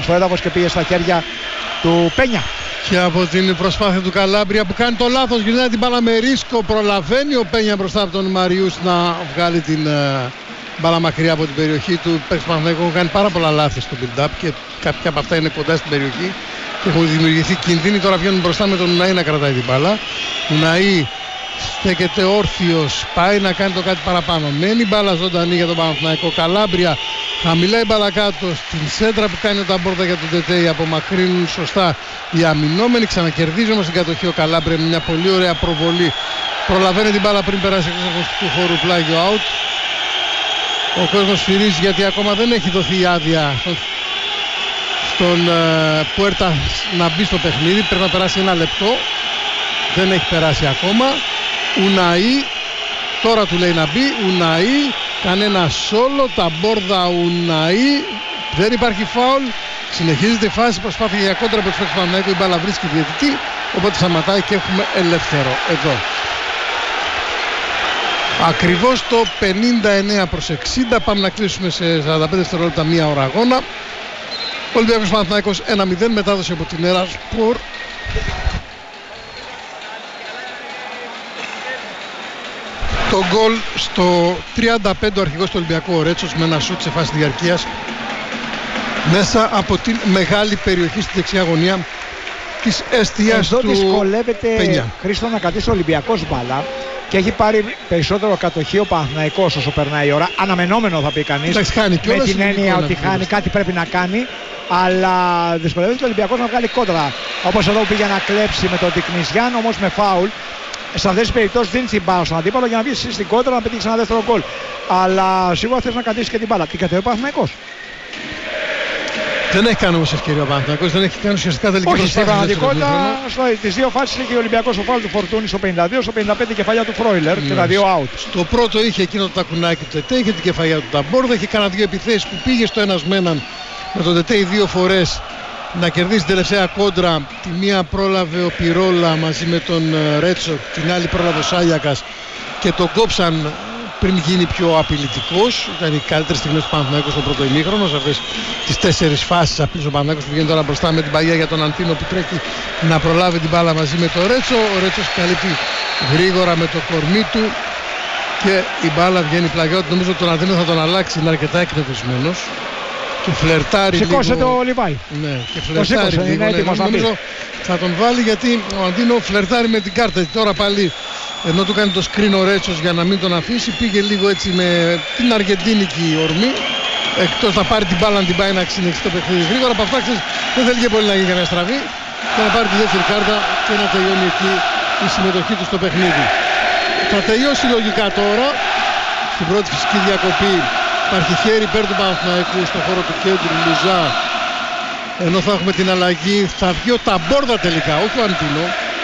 στο έδαφος και πήγε στα χέρια του Πένια. Και από την προσπάθεια του Καλάμπρια που κάνει το λάθος, γυρνάει την μπάλα με ρίσκο, προλαβαίνει ο Πένια μπροστά από τον Μαριούς να βγάλει την μπάλα μακριά από την περιοχή του. Οι παίκτες του Παναθηναϊκού έχουν κάνει πάρα πολλά λάθη στο build-up και κάποια από αυτά είναι κοντά στην περιοχή και έχουν δημιουργηθεί κινδύνοι. Τώρα βγαίνουν μπροστά με τον Ουναή να κρατάει την μπάλα. Ουναή στέκεται όρθιος, πάει να κάνει το κάτι παραπάνω. Μένει μπάλα ζωντανή για τον Παναθηναϊκό. Καλάμπρια χαμηλά η μπάλα κάτω. Στην σέντρα που κάνει ο Ταμπόρτα για τον Τετέι, απομακρύνουν σωστά οι αμυνόμενοι. Ξανακερδίζει όμως την κατοχή ο Καλάμπρια με μια πολύ ωραία προβολή. Προλαβαίνει την μπάλα πριν περάσει εκτός του χώρου, πλάγιο out. Ο κόσμος σφυρίζει γιατί ακόμα δεν έχει δοθεί άδεια στον Πουέρτα να μπει στο παιχνίδι. Πρέπει να περάσει ένα λεπτό. Δεν έχει περάσει ακόμα. Ουναή, τώρα του λέει να μπει. Ουναή, κανένα σόλο. Ταμπόρδα Ουναή. Δεν υπάρχει φάουλ. Συνεχίζεται η φάση. Προσπάθεια για κόντρα από τους παίκτες του Παναθηναϊκού. Η μπάλα βρίσκει διαιτητή. Οπότε σταματάει και έχουμε ελεύθερο εδώ. Ακριβώς το 59-60. Πάμε να κλείσουμε σε 45 δευτερόλεπτα μία ώρα αγώνα. Ολυμπιακός Παναθηναϊκός 1-0. Μετάδοση από την Έρα Σπορ. Το γκολ στο 35 ο αρχηγός του Ολυμπιακού, ο Ρέτσος, με ένα σούτ σε φάση διαρκείας μέσα από την μεγάλη περιοχή στη δεξιά γωνία της εστίας του Πένια. Εδώ δυσκολεύεται, Χρήστο, να κρατήσει ο Ολυμπιακός μπάλα και έχει πάρει περισσότερο κατοχή ο Παναθηναϊκός όσο περνάει η ώρα. Αναμενόμενο θα πει κανείς, με την έννοια ότι χάνει, κάτι πρέπει να κάνει, αλλά δυσκολεύεται ο Ολυμπιακός να βγάλει κόντρα. Όπως εδώ πήγε να κλέψει με τον Τικνισιάν, όμως με φάουλ. Σε αυτές τις περιπτώσεις δίνει την μπάλα στον αντίπαλο για να βγει στην κόντρα να πετύχει ένα δεύτερο γκολ. Αλλά σίγουρα θες να κρατήσει και την μπάλα. Τι κατέβει ο Παναθηναϊκός. Δεν έχει κάνει όμως ευκαιρία ο Παναθηναϊκός, δεν έχει κάνει ουσιαστικά τελική προσπάθεια. Όχι, στην πραγματικότητα τις δύο φάσεις είχε ο Ολυμπιακός, ο φάουλ του Φορτούνη στο 52, στο 55 η κεφαλιά του Φρόιλερ και τα δύο out. Στο πρώτο είχε εκείνο το τακουνάκι του Τετέ, είχε την κεφαλιά του Ταμπόρδα, είχε κάνει δύο επιθέσεις που πήγε στο ένας με έναν με τον Τετέ δύο φορές να κερδίσει την τελευταία κόντρα. Τη μία πρόλαβε ο Πυρόλα μαζί με τον Ρέτσο, την άλλη πρόλαβε ο Σάγιακας και τον κόψαν πριν γίνει πιο απειλητικός. Ήταν οι καλύτερες στιγμές του Παναθηναϊκού στο πρώτο ημίχρονο. Σε αυτές τις τέσσερις φάσεις απλώς ο Παναθηναϊκός που βγαίνει τώρα μπροστά με την παγιά για τον Αντίνο που τρέχει να προλάβει την μπάλα μαζί με τον Ρέτσο. Ο Ρέτσος καλύπτει γρήγορα με το κορμί του και η μπάλα βγαίνει πλαγιώτη. Νομίζω ότι τον Αντίνο θα τον αλλάξει, είναι αρκετά εκνευρισμένος. Και φλερτάρει λίγο. Σηκώσε το Λιβάι. Ναι, και φλερτάρει λίγο. Νομίζω θα τον βάλει γιατί ο Αντίνο φλερτάρει με την κάρτα. Τώρα πάλι ενώ του κάνει το screen ο Ρέτσος για να μην τον αφήσει, πήγε λίγο έτσι με την αργεντίνικη ορμή. Εκτός να πάρει την μπάλα, να την πάει να συνεχίσει το παιχνίδι γρήγορα. Από αυτά δεν θέλει και πολύ να γίνει καμία στραβή. Και να πάρει τη δεύτερη κάρτα και να τελειώνει εκεί η συμμετοχή του στο παιχνίδι. Θα τελειώσει λογικά τώρα. Στην πρώτη φυσική διακοπή υπάρχει χέρι υπέρ του Παναθηναϊκού στον χώρο του κέντρου Λουζά. Ενώ θα έχουμε την αλλαγή, θα βγει ο Ταμπόρδα τελικά, όχι ο Αντίνο.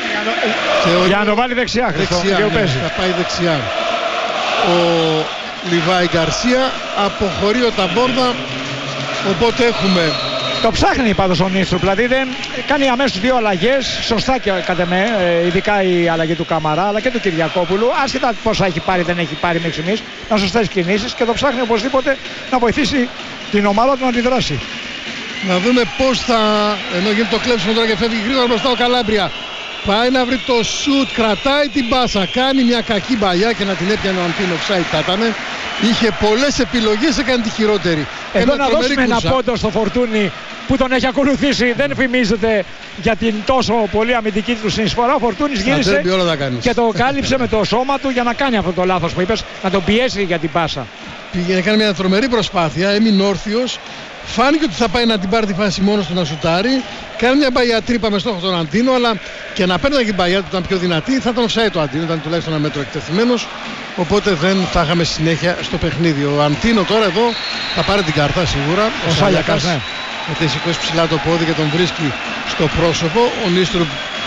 Για να το βάλει δεξιά, δεξιά ναι, θα πάει δεξιά. Ο Λιβάι Γκαρσία, αποχωρεί ο Ταμπόρδα, οπότε έχουμε... Το ψάχνει πάντως ο Νίστρου, δηλαδή δεν κάνει αμέσως δύο αλλαγές, σωστά και κατ' εμέ, ειδικά η αλλαγή του Καμαρά αλλά και του Κυριακόπουλου, άσχετα πόσα έχει πάρει δεν έχει πάρει μέχρι στιγμής, να σωστές κινήσεις και το ψάχνει οπωσδήποτε να βοηθήσει την ομάδα του να αντιδράσει. Να δούμε πώς θα, ενώ γίνεται το κλέψιμο τώρα και φεύγει γρήγορα μπροστά ο Καλάμπρια. Πάει να βρει το σουτ, κρατάει την μπάσα, κάνει μια κακή μπαλιά και να την έπιανε ο Αντίνο, offside θα ήταν. Είχε πολλές επιλογές, έκανε τη χειρότερη. Εδώ να δώσουμε ένα πόντο στο Φορτούνι που τον έχει ακολουθήσει. Δεν φημίζεται για την τόσο πολύ αμυντική του συνεισφορά. Ο Φορτούνης γύρισε και το κάλυψε με το σώμα του για να κάνει αυτό το λάθος που είπες, να τον πιέσει για την μπάσα. Πήγε να κάνει μια τρομερή προσπάθεια, έμεινε όρθιος. Φάνηκε ότι θα πάει να την πάρει τη φάση μόνος του να σουτάρει. Κάνει μια μπαγιά τρύπα με στόχο τον Αντίνο, αλλά και να παίρνει την μπαγιά του ήταν πιο δυνατή. Θα τον offside το Αντίνο, ήταν τουλάχιστον ένα μέτρο εκτεθειμένος. Οπότε δεν θα είχαμε συνέχεια στο παιχνίδι. Ο Αντίνο τώρα εδώ θα πάρει την κάρτα σίγουρα. Ο Σάλιακας ναι. Γιατί σηκώσει ψηλά το πόδι και τον βρίσκει στο πρόσωπο. Ο Νίστρου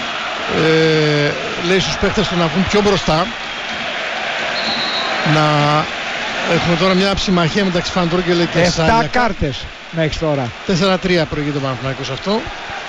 λέει στους παίχτες του να βγουν πιο μπροστά. Να έχουμε τώρα μια ψημαχία μεταξύ Φαντρόγκελε και Σάλιακα. 7 κάρτες μέχρι τώρα. 4-3 προηγείται ο Παναθηναϊκός αυτό.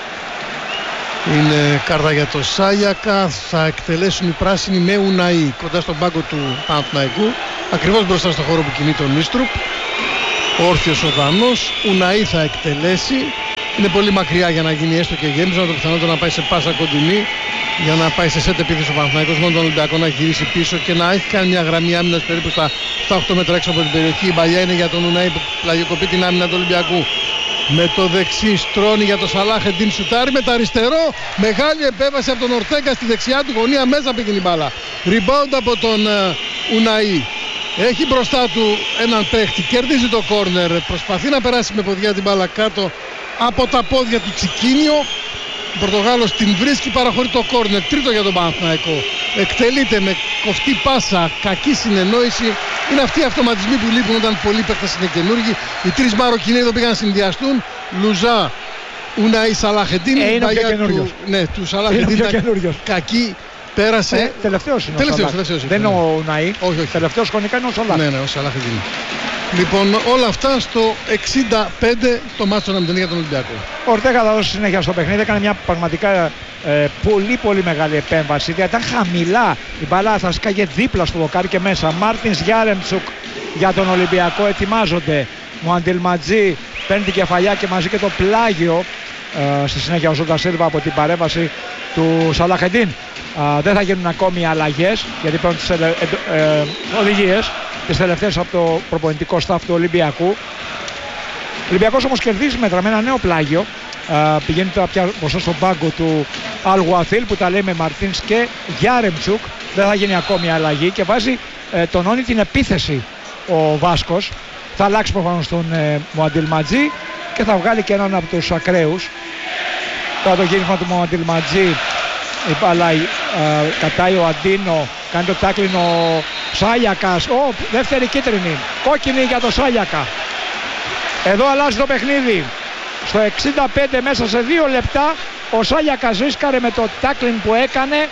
Είναι κάρτα για το Σάλιακα. Θα εκτελέσουν οι πράσινοι με Ουναή κοντά στον πάγκο του Παναθηναϊκού. Ακριβώς μπροστά στο χώρο που κινεί τον Νίστρουπ. Όρθιος ο Δανός. Ουναή θα εκτελέσει. Είναι πολύ μακριά για να γίνει έστω και γέμισμα. Το πιθανότερο να πάει σε πάσα κοντινή για να πάει σε σετ επίθεση ο Παναθηναϊκός. Μόνο τον Ολυμπιακό να γυρίσει πίσω και να έχει κάνει μια γραμμή άμυνας περίπου στα 8 μέτρα έξω από την περιοχή. Η παλιά είναι για τον Ουναή που πλαγιοκοπεί την άμυνα του Ολυμπιακού. Με το δεξί στρώνει για το Σαλάχεντιν, σουτάρει με το αριστερό. Μεγάλη επέμβαση από τον Ορτέγκα στη δεξιά του γωνία, μέσα πήγαινε η μπάλα. Rebound από τον Ουναή. Έχει μπροστά του έναν παίχτη, κερδίζει το κόρνερ, προσπαθεί να περάσει με ποδιά την μπάλα κάτω από τα πόδια του Τσικίνιο. Ο Πορτογάλος την βρίσκει, παραχωρεί το κόρνερ, τρίτο για τον Παναθηναϊκό. Εκτελείται με κοφτή πάσα, κακή συνεννόηση. Είναι αυτοί οι αυτοματισμοί που λείπουν όταν πολλοί παίκτες είναι καινούργοι. Οι τρεις Μαροκινοί εδώ πήγαν να συνδυαστούν. Λουζά, Ουναή, Σαλάχεντιν. Είναι ο πιο καινούριος. Ναι, του Σαλάχεντιν ήταν κακή. Πέρασε. Τελευταίος είναι ο Σαλάχ. Δεν είναι ο Ουναή. Όχι. Τελευταίος χρονικά είναι ο Σαλάχ. Ναι, ο Σαλάχεντιν. Λοιπόν, όλα αυτά στο 65 το μάτσο 1-0 για τον Ολυμπιακό. Ο Ορτέγα θα δώσει συνέχεια στο παιχνίδι. Έκανε μια πραγματικά πολύ μεγάλη επέμβαση. Δηλαδή ήταν χαμηλά. Η μπάλα θα σκάγε δίπλα στο δοκάρι και μέσα. Μάρτινς, Γιάρεμτσουκ για τον Ολυμπιακό ετοιμάζονται. Μουαντιλματζή παίρνει την κεφαλιά και μαζί και το πλάγιο. Στη συνέχεια ο Ζώτα Σίλβα από την παρέμβαση του Σαλάχεντιν. Δεν θα γίνουν ακόμη αλλαγές γιατί παίρνουν τις οδηγίες τις τελευταίες από το προπονητικό staff του Ολυμπιακού. Ο Ολυμπιακός όμως κερδίζει μέτρα με ένα νέο πλάγιο. Πηγαίνει τώρα πια μπροστά στον πάγκο του Αλγουαθίλ που τα λέει με Μαρτίνς και Γιάρεμτσουκ. Δεν θα γίνει ακόμη αλλαγή και βάζει τονώνει την επίθεση ο Βάσκος. Θα αλλάξει προφανώς τον Μουαντιλματζή και θα βγάλει και έναν από τους ακραίους. Τώρα το γύρισμα του Μουαντιλματζή, η μπάλα κατάει ο Αντίνο, κάνει το τάκλιν ο Σάλιακας. Δεύτερη κίτρινη, κόκκινη για το Σάλιακα. Εδώ αλλάζει το παιχνίδι. Στο 65 μέσα σε 2 λεπτά ο Σάλιακας ρίσκαρε με το τάκλιν που έκανε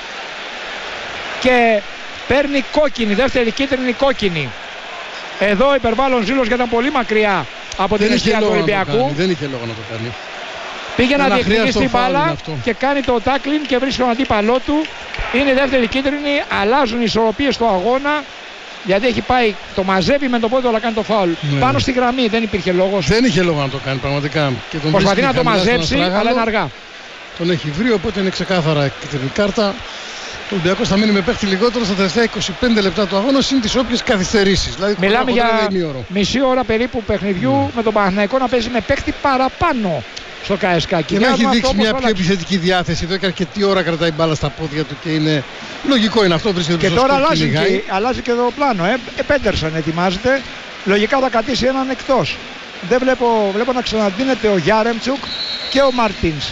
και παίρνει κόκκινη, δεύτερη κίτρινη κόκκινη. Εδώ υπερβάλλον ζήλος γιατί ήταν πολύ μακριά από την αιστεία του Ολυμπιακού. Δεν είχε λόγο να το κάνει. Πήγε να διεκδικήσει την μπάλα και κάνει το τάκλιν και βρίσκει τον αντίπαλό του. Είναι η δεύτερη κίτρινη, αλλάζουν οι ισορροπίες στο αγώνα. Γιατί έχει πάει, το μαζεύει με το πόδι αλλά κάνει το φάουλ. Πάνω στη γραμμή δεν υπήρχε λόγος. Δεν είχε λόγο να το κάνει πραγματικά. Προσπαθεί να το μαζέψει αλλά είναι αργά. Τον έχει βρει οπότε είναι ξεκάθαρα κίτρινη κάρτα. Ο Ολυμπιακός θα μείνει με παίχτη λιγότερο στα τελευταία 25 λεπτά του αγώνα συν τις όποιες καθυστερήσεις. Δηλαδή, μιλάμε για μισή ώρα περίπου παιχνιδιού με τον Παναθηναϊκό να παίζει με παίχτη παραπάνω στο ΚΑΕΣΚΑ. Και να έχει δείξει μια πιο επιθετική διάθεση. Εδώ και αρκετή ώρα κρατάει μπάλα στα πόδια του και είναι λογικό είναι αυτό. Και τώρα αλλάζει και το πλάνο. Πέντερσον ετοιμάζεται. Λογικά θα κρατήσει έναν εκτός. Δεν βλέπω να ξαναδίνεται ο Γιάρεμτσουκ και ο Μαρτίνς.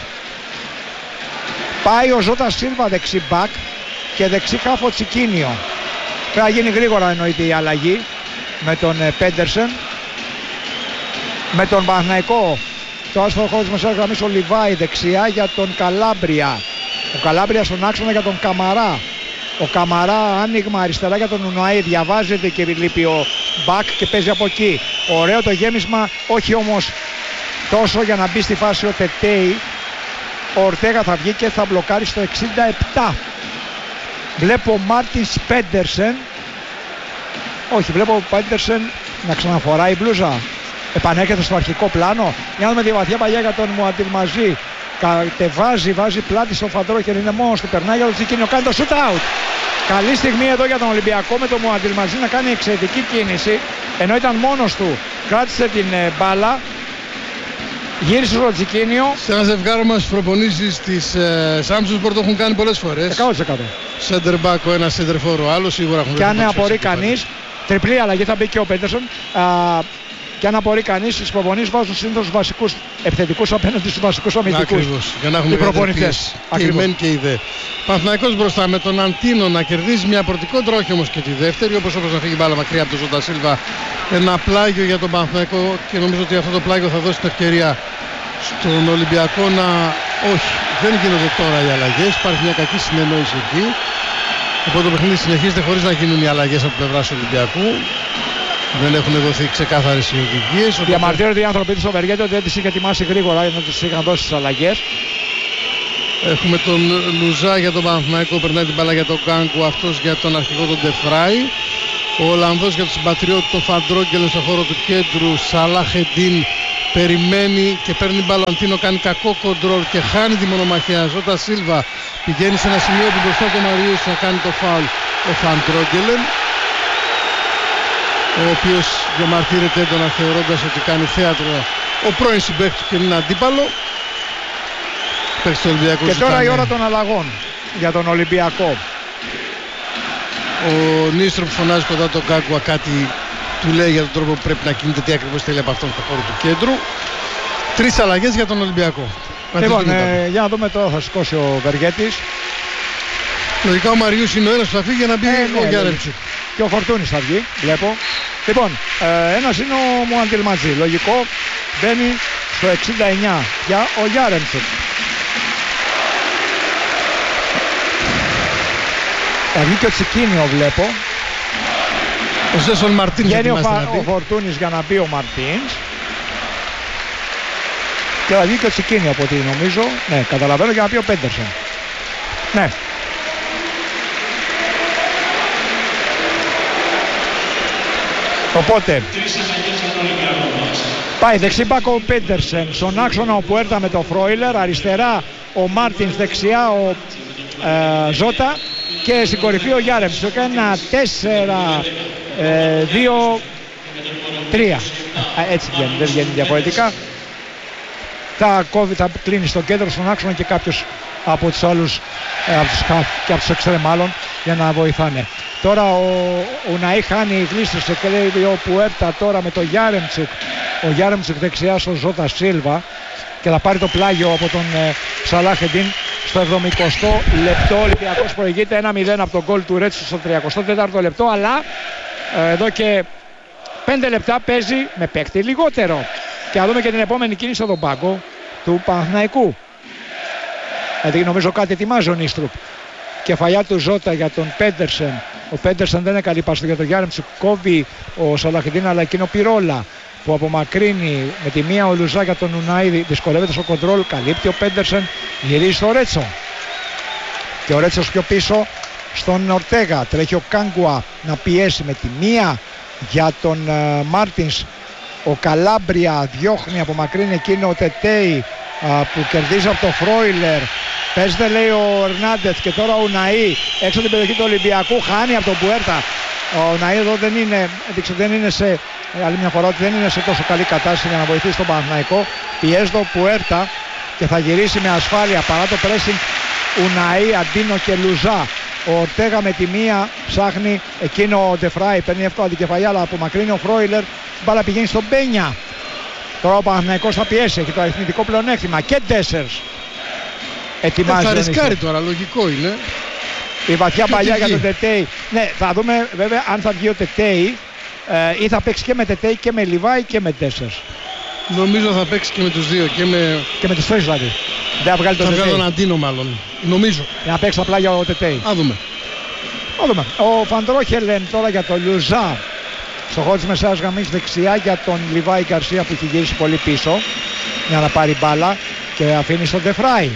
Πάει ο Ζώτα Σίλβα δεξί μπακ και δεξί χάφο Τσικίνιο. Πρέπει να γίνει γρήγορα εννοείται η αλλαγή με τον Πέντερσον. Με τον Παναθηναϊκό το άσφαλο χώρο της μεσαίας γραμμής ο Λιβάη δεξιά για τον Καλάμπρια. Ο Καλάμπρια στον άξονα για τον Καμαρά. Ο Καμαρά άνοιγμα αριστερά για τον Ουναή. Διαβάζεται και λείπει ο μπακ και παίζει από εκεί. Ωραίο το γέμισμα, όχι όμως τόσο για να μπει στη φάση ο Τετέι. Ο Ορτέγα θα βγει και θα μπλοκάρει στο 67. Βλέπω Μάρτινς Πέντερσεν. Όχι, βλέπω Πέντερσεν να ξαναφοράει η μπλούζα. Επανέρχεται στο αρχικό πλάνο. Για να δούμε τη βαθιά παλιά για τον Μουαντιλμαζή. Κατεβάζει, βάζει πλάτη στο Φαντρόχερ. Είναι μόνος του, περνάει για το Τσικίνιο. Κάνει το shoot out. Καλή στιγμή εδώ για τον Ολυμπιακό με τον Μουαντιλμαζή να κάνει εξαιρετική κίνηση. Ενώ ήταν μόνος του, κράτησε την μπάλα. Γύρισε στο Τσικίνιο. Σε ένα ζευγάρο μας προπονήσεις της Σάμψονς το έχουν κάνει πολλές φορές. 100%. Center back ο ένας center for ο άλλος, σίγουρα έχουν. Και αν απορεί κανείς, τριπλή αλλαγή θα μπει και ο Πέντερσον. Και αν απορεί κανείς, στις προπονήσεις βάζουν συνήθως βασικούς επιθετικούς απέναντι στους βασικούς αμυντικούς. Ακριβώς, για να έχουμε προπονητές. Και η μεν και η δε. Παναθηναϊκός μπροστά με τον Αντίνο να κερδίζει μια πρωτικόντρα, όχι όμως και τη δεύτερη. Όπως να φύγει μπάλα μακριά από τον Ζώτα Σίλβα. Ένα πλάγιο για τον Παναθηναϊκό και νομίζω ότι αυτό το πλάγιο θα δώσει την ευκαιρία στον Ολυμπιακό να. Όχι, δεν γίνονται τώρα οι αλλαγές. Υπάρχει μια κακή συνεννόηση εκεί. Οπότε το παιχνίδι συνεχίζεται χωρίς να γίνουν οι αλλαγές από πλευράς του Ολυμπιακού. Δεν έχουν δοθεί ξεκάθαρες οι οδηγίες. Διαμαρτύρονται οι άνθρωποι του Σοβεριέτη ότι δεν τις είχε ετοιμάσει γρήγορα για να τους είχαν δώσει τις αλλαγές. Έχουμε τον Λουζά για τον Παναθηναϊκό, περνάει την μπάλα για τον Γκάνκου, αυτός για τον αρχηγό τον Ντεφράι. Ο Ολλανδός για τον συμπατριώτη τον Φαντρόγκελ στον χώρο του κέντρου. Σαλάχεντιν περιμένει και παίρνει μπάλα. Ο Αντίνο κάνει κακό κοντρόλ και χάνει τη μονομαχία. Ζώτα Σίλβα πηγαίνει σε ένα σημείο που μπροστά του Μαριούς να κάνει το φάουλ ο Φαντρόγκελεν, ο οποίος διαμαρτύρεται έντονα θεωρώντας ότι κάνει θέατρο ο πρώην συμπαίκτης και είναι αντίπαλο. Και τώρα η ώρα των αλλαγών για τον Ολυμπιακό. Ο Νίστρομ φωνάζει κοντά τον Κάγκουα, κάτι του λέει για τον τρόπο που πρέπει να κινείται, τι ακριβώς θέλει από αυτόν τον χώρο του κέντρου. 3 αλλαγές για τον Ολυμπιακό. Λοιπόν, για να δούμε τώρα, θα σηκώσει ο Βεργέτης. Λογικά ο Μαριούς είναι ο ένας που θα φύγει για να μπει ο Γιάρεμτσουκ. Και ο Φορτούνης θα βγει, βλέπω. Λοιπόν, ένας είναι ο Μουαντιλματζή. Λογικό, μπαίνει στο 69 για ο Γιάρεμτσουκ. Θα βγει και ο Τσικίνιο, βλέπω. Ο Ζέσον Μαρτίνς βγαίνει ο Φορτούνης για να μπει ο Μαρτίνς. Και θα βγει και ο Τσικίνιο από ό,τι νομίζω. Ναι, καταλαβαίνω, για να πει ο Πέντερσον. Ναι. Οπότε πάει δεξιμπάκ ο Πέντερσεν, στον άξονα ο Πουέρτα με το Φρόιλερ, αριστερά ο Μάρτινς, δεξιά ο Ζώτα και στην κορυφή ο Γιάρεμτσουκ. Ένα 4-2-3. Έτσι βγαίνει, δεν βγαίνει διαφορετικά. Θα κλείνει στο κέντρο, στον άξονα και κάποιος από τους άλλους, και από τους εξτρέμ μάλλον, για να βοηθάνε. Τώρα ο Ουναή χάνει γλίστρησε και λέει ο Πουέρτα τώρα με το Γιάρεμτσουκ. Ο Γιάρεμτσουκ δεξιά στο Ζώτα Σίλβα και θα πάρει το πλάγιο από τον Σαλάχεντιν στο 70ο λεπτό. Ο Ολυμπιακός προηγείται 1-0 από τον γκολ του Ρέτσου στο 34ο λεπτό, αλλά εδώ και 5 λεπτά παίζει με παίκτη λιγότερο. Και θα δούμε και την επόμενη κίνηση στον πάγκο του Παναθηναϊκού. Δηλαδή νομίζω κάτι ετοιμάζει ο Νίστρουπ. Κεφαλιά του Ζώτα για τον Πέντερσεν. Ο Πέντερσεν δεν είναι καλή πάση για τον Γιάρεμτσουκ. Κόβει ο Σαλαχεντίν, αλλά εκείνο Πυρόλα που απομακρύνει με τη μία ο Λουζά για τον Ουναίδη. Δυσκολεύεται στο κοντρόλ. Καλύπτει ο Πέντερσεν. Γυρίζει στο Ρέτσο. Και ο Ρέτσος πιο πίσω στον Ορτέγα. Τρέχει ο Κάγκουα να πιέσει με τη μία για τον Μάρτινς. Ο Καλάμπρια διώχνει, απομακρύνει εκείνο ο Τετέι που κερδίζει από το Φρόιλερ. Παίζεται, λέει ο Ερνάντετς, και τώρα ο Ουναή έξω την περιοχή του Ολυμπιακού, χάνει από τον Πουέρτα. Ο Ουναή εδώ δεν είναι, δεν είναι σε, άλλη μια φορά, ότι δεν είναι σε τόσο καλή κατάσταση για να βοηθήσει τον Παναθηναϊκό. Πιέζει τον Πουέρτα και θα γυρίσει με ασφάλεια παρά το pressing. Ουναή, Αντίνο και Λουζά. Ο Ορτέγα με τη μία ψάχνει εκείνο ο Ντεφράι, παίρνει εύκολα αντικεφαλιά, αλλά απομακρύνει ο Φρόιλερ. Μπάλα πηγαίνει στον Μπένια. Τώρα ο Παναθηναϊκός θα πιέσει, έχει το αριθμητικό πλεονέκτημα. Και Ντέσσερς ετοιμάζει. Θα ρισκάρει τώρα, λογικό είναι. Η βαθιά παλιά για τον Τετέι. Ναι, θα δούμε βέβαια αν θα βγει ο Τετέι ή θα παίξει και με Τετέι και με Λιβάη και με Ντέσσερς. Νομίζω θα παίξει και με τους δύο. Και με τους τρεις δηλαδή. Δεν θα βγάλει τον Αντίνο μάλλον. Νομίζω. Για να παίξει απλά για ο Τετέι. Α δούμε. Ο Φαντρόχελεν τώρα για τον Λουζά. Στο χώρο της μεσαίας γραμμής δεξιά για τον Λιβάη Γκαρσία που έχει γυρίσει πολύ πίσω για να πάρει μπάλα και αφήνει στον Ντεφράι.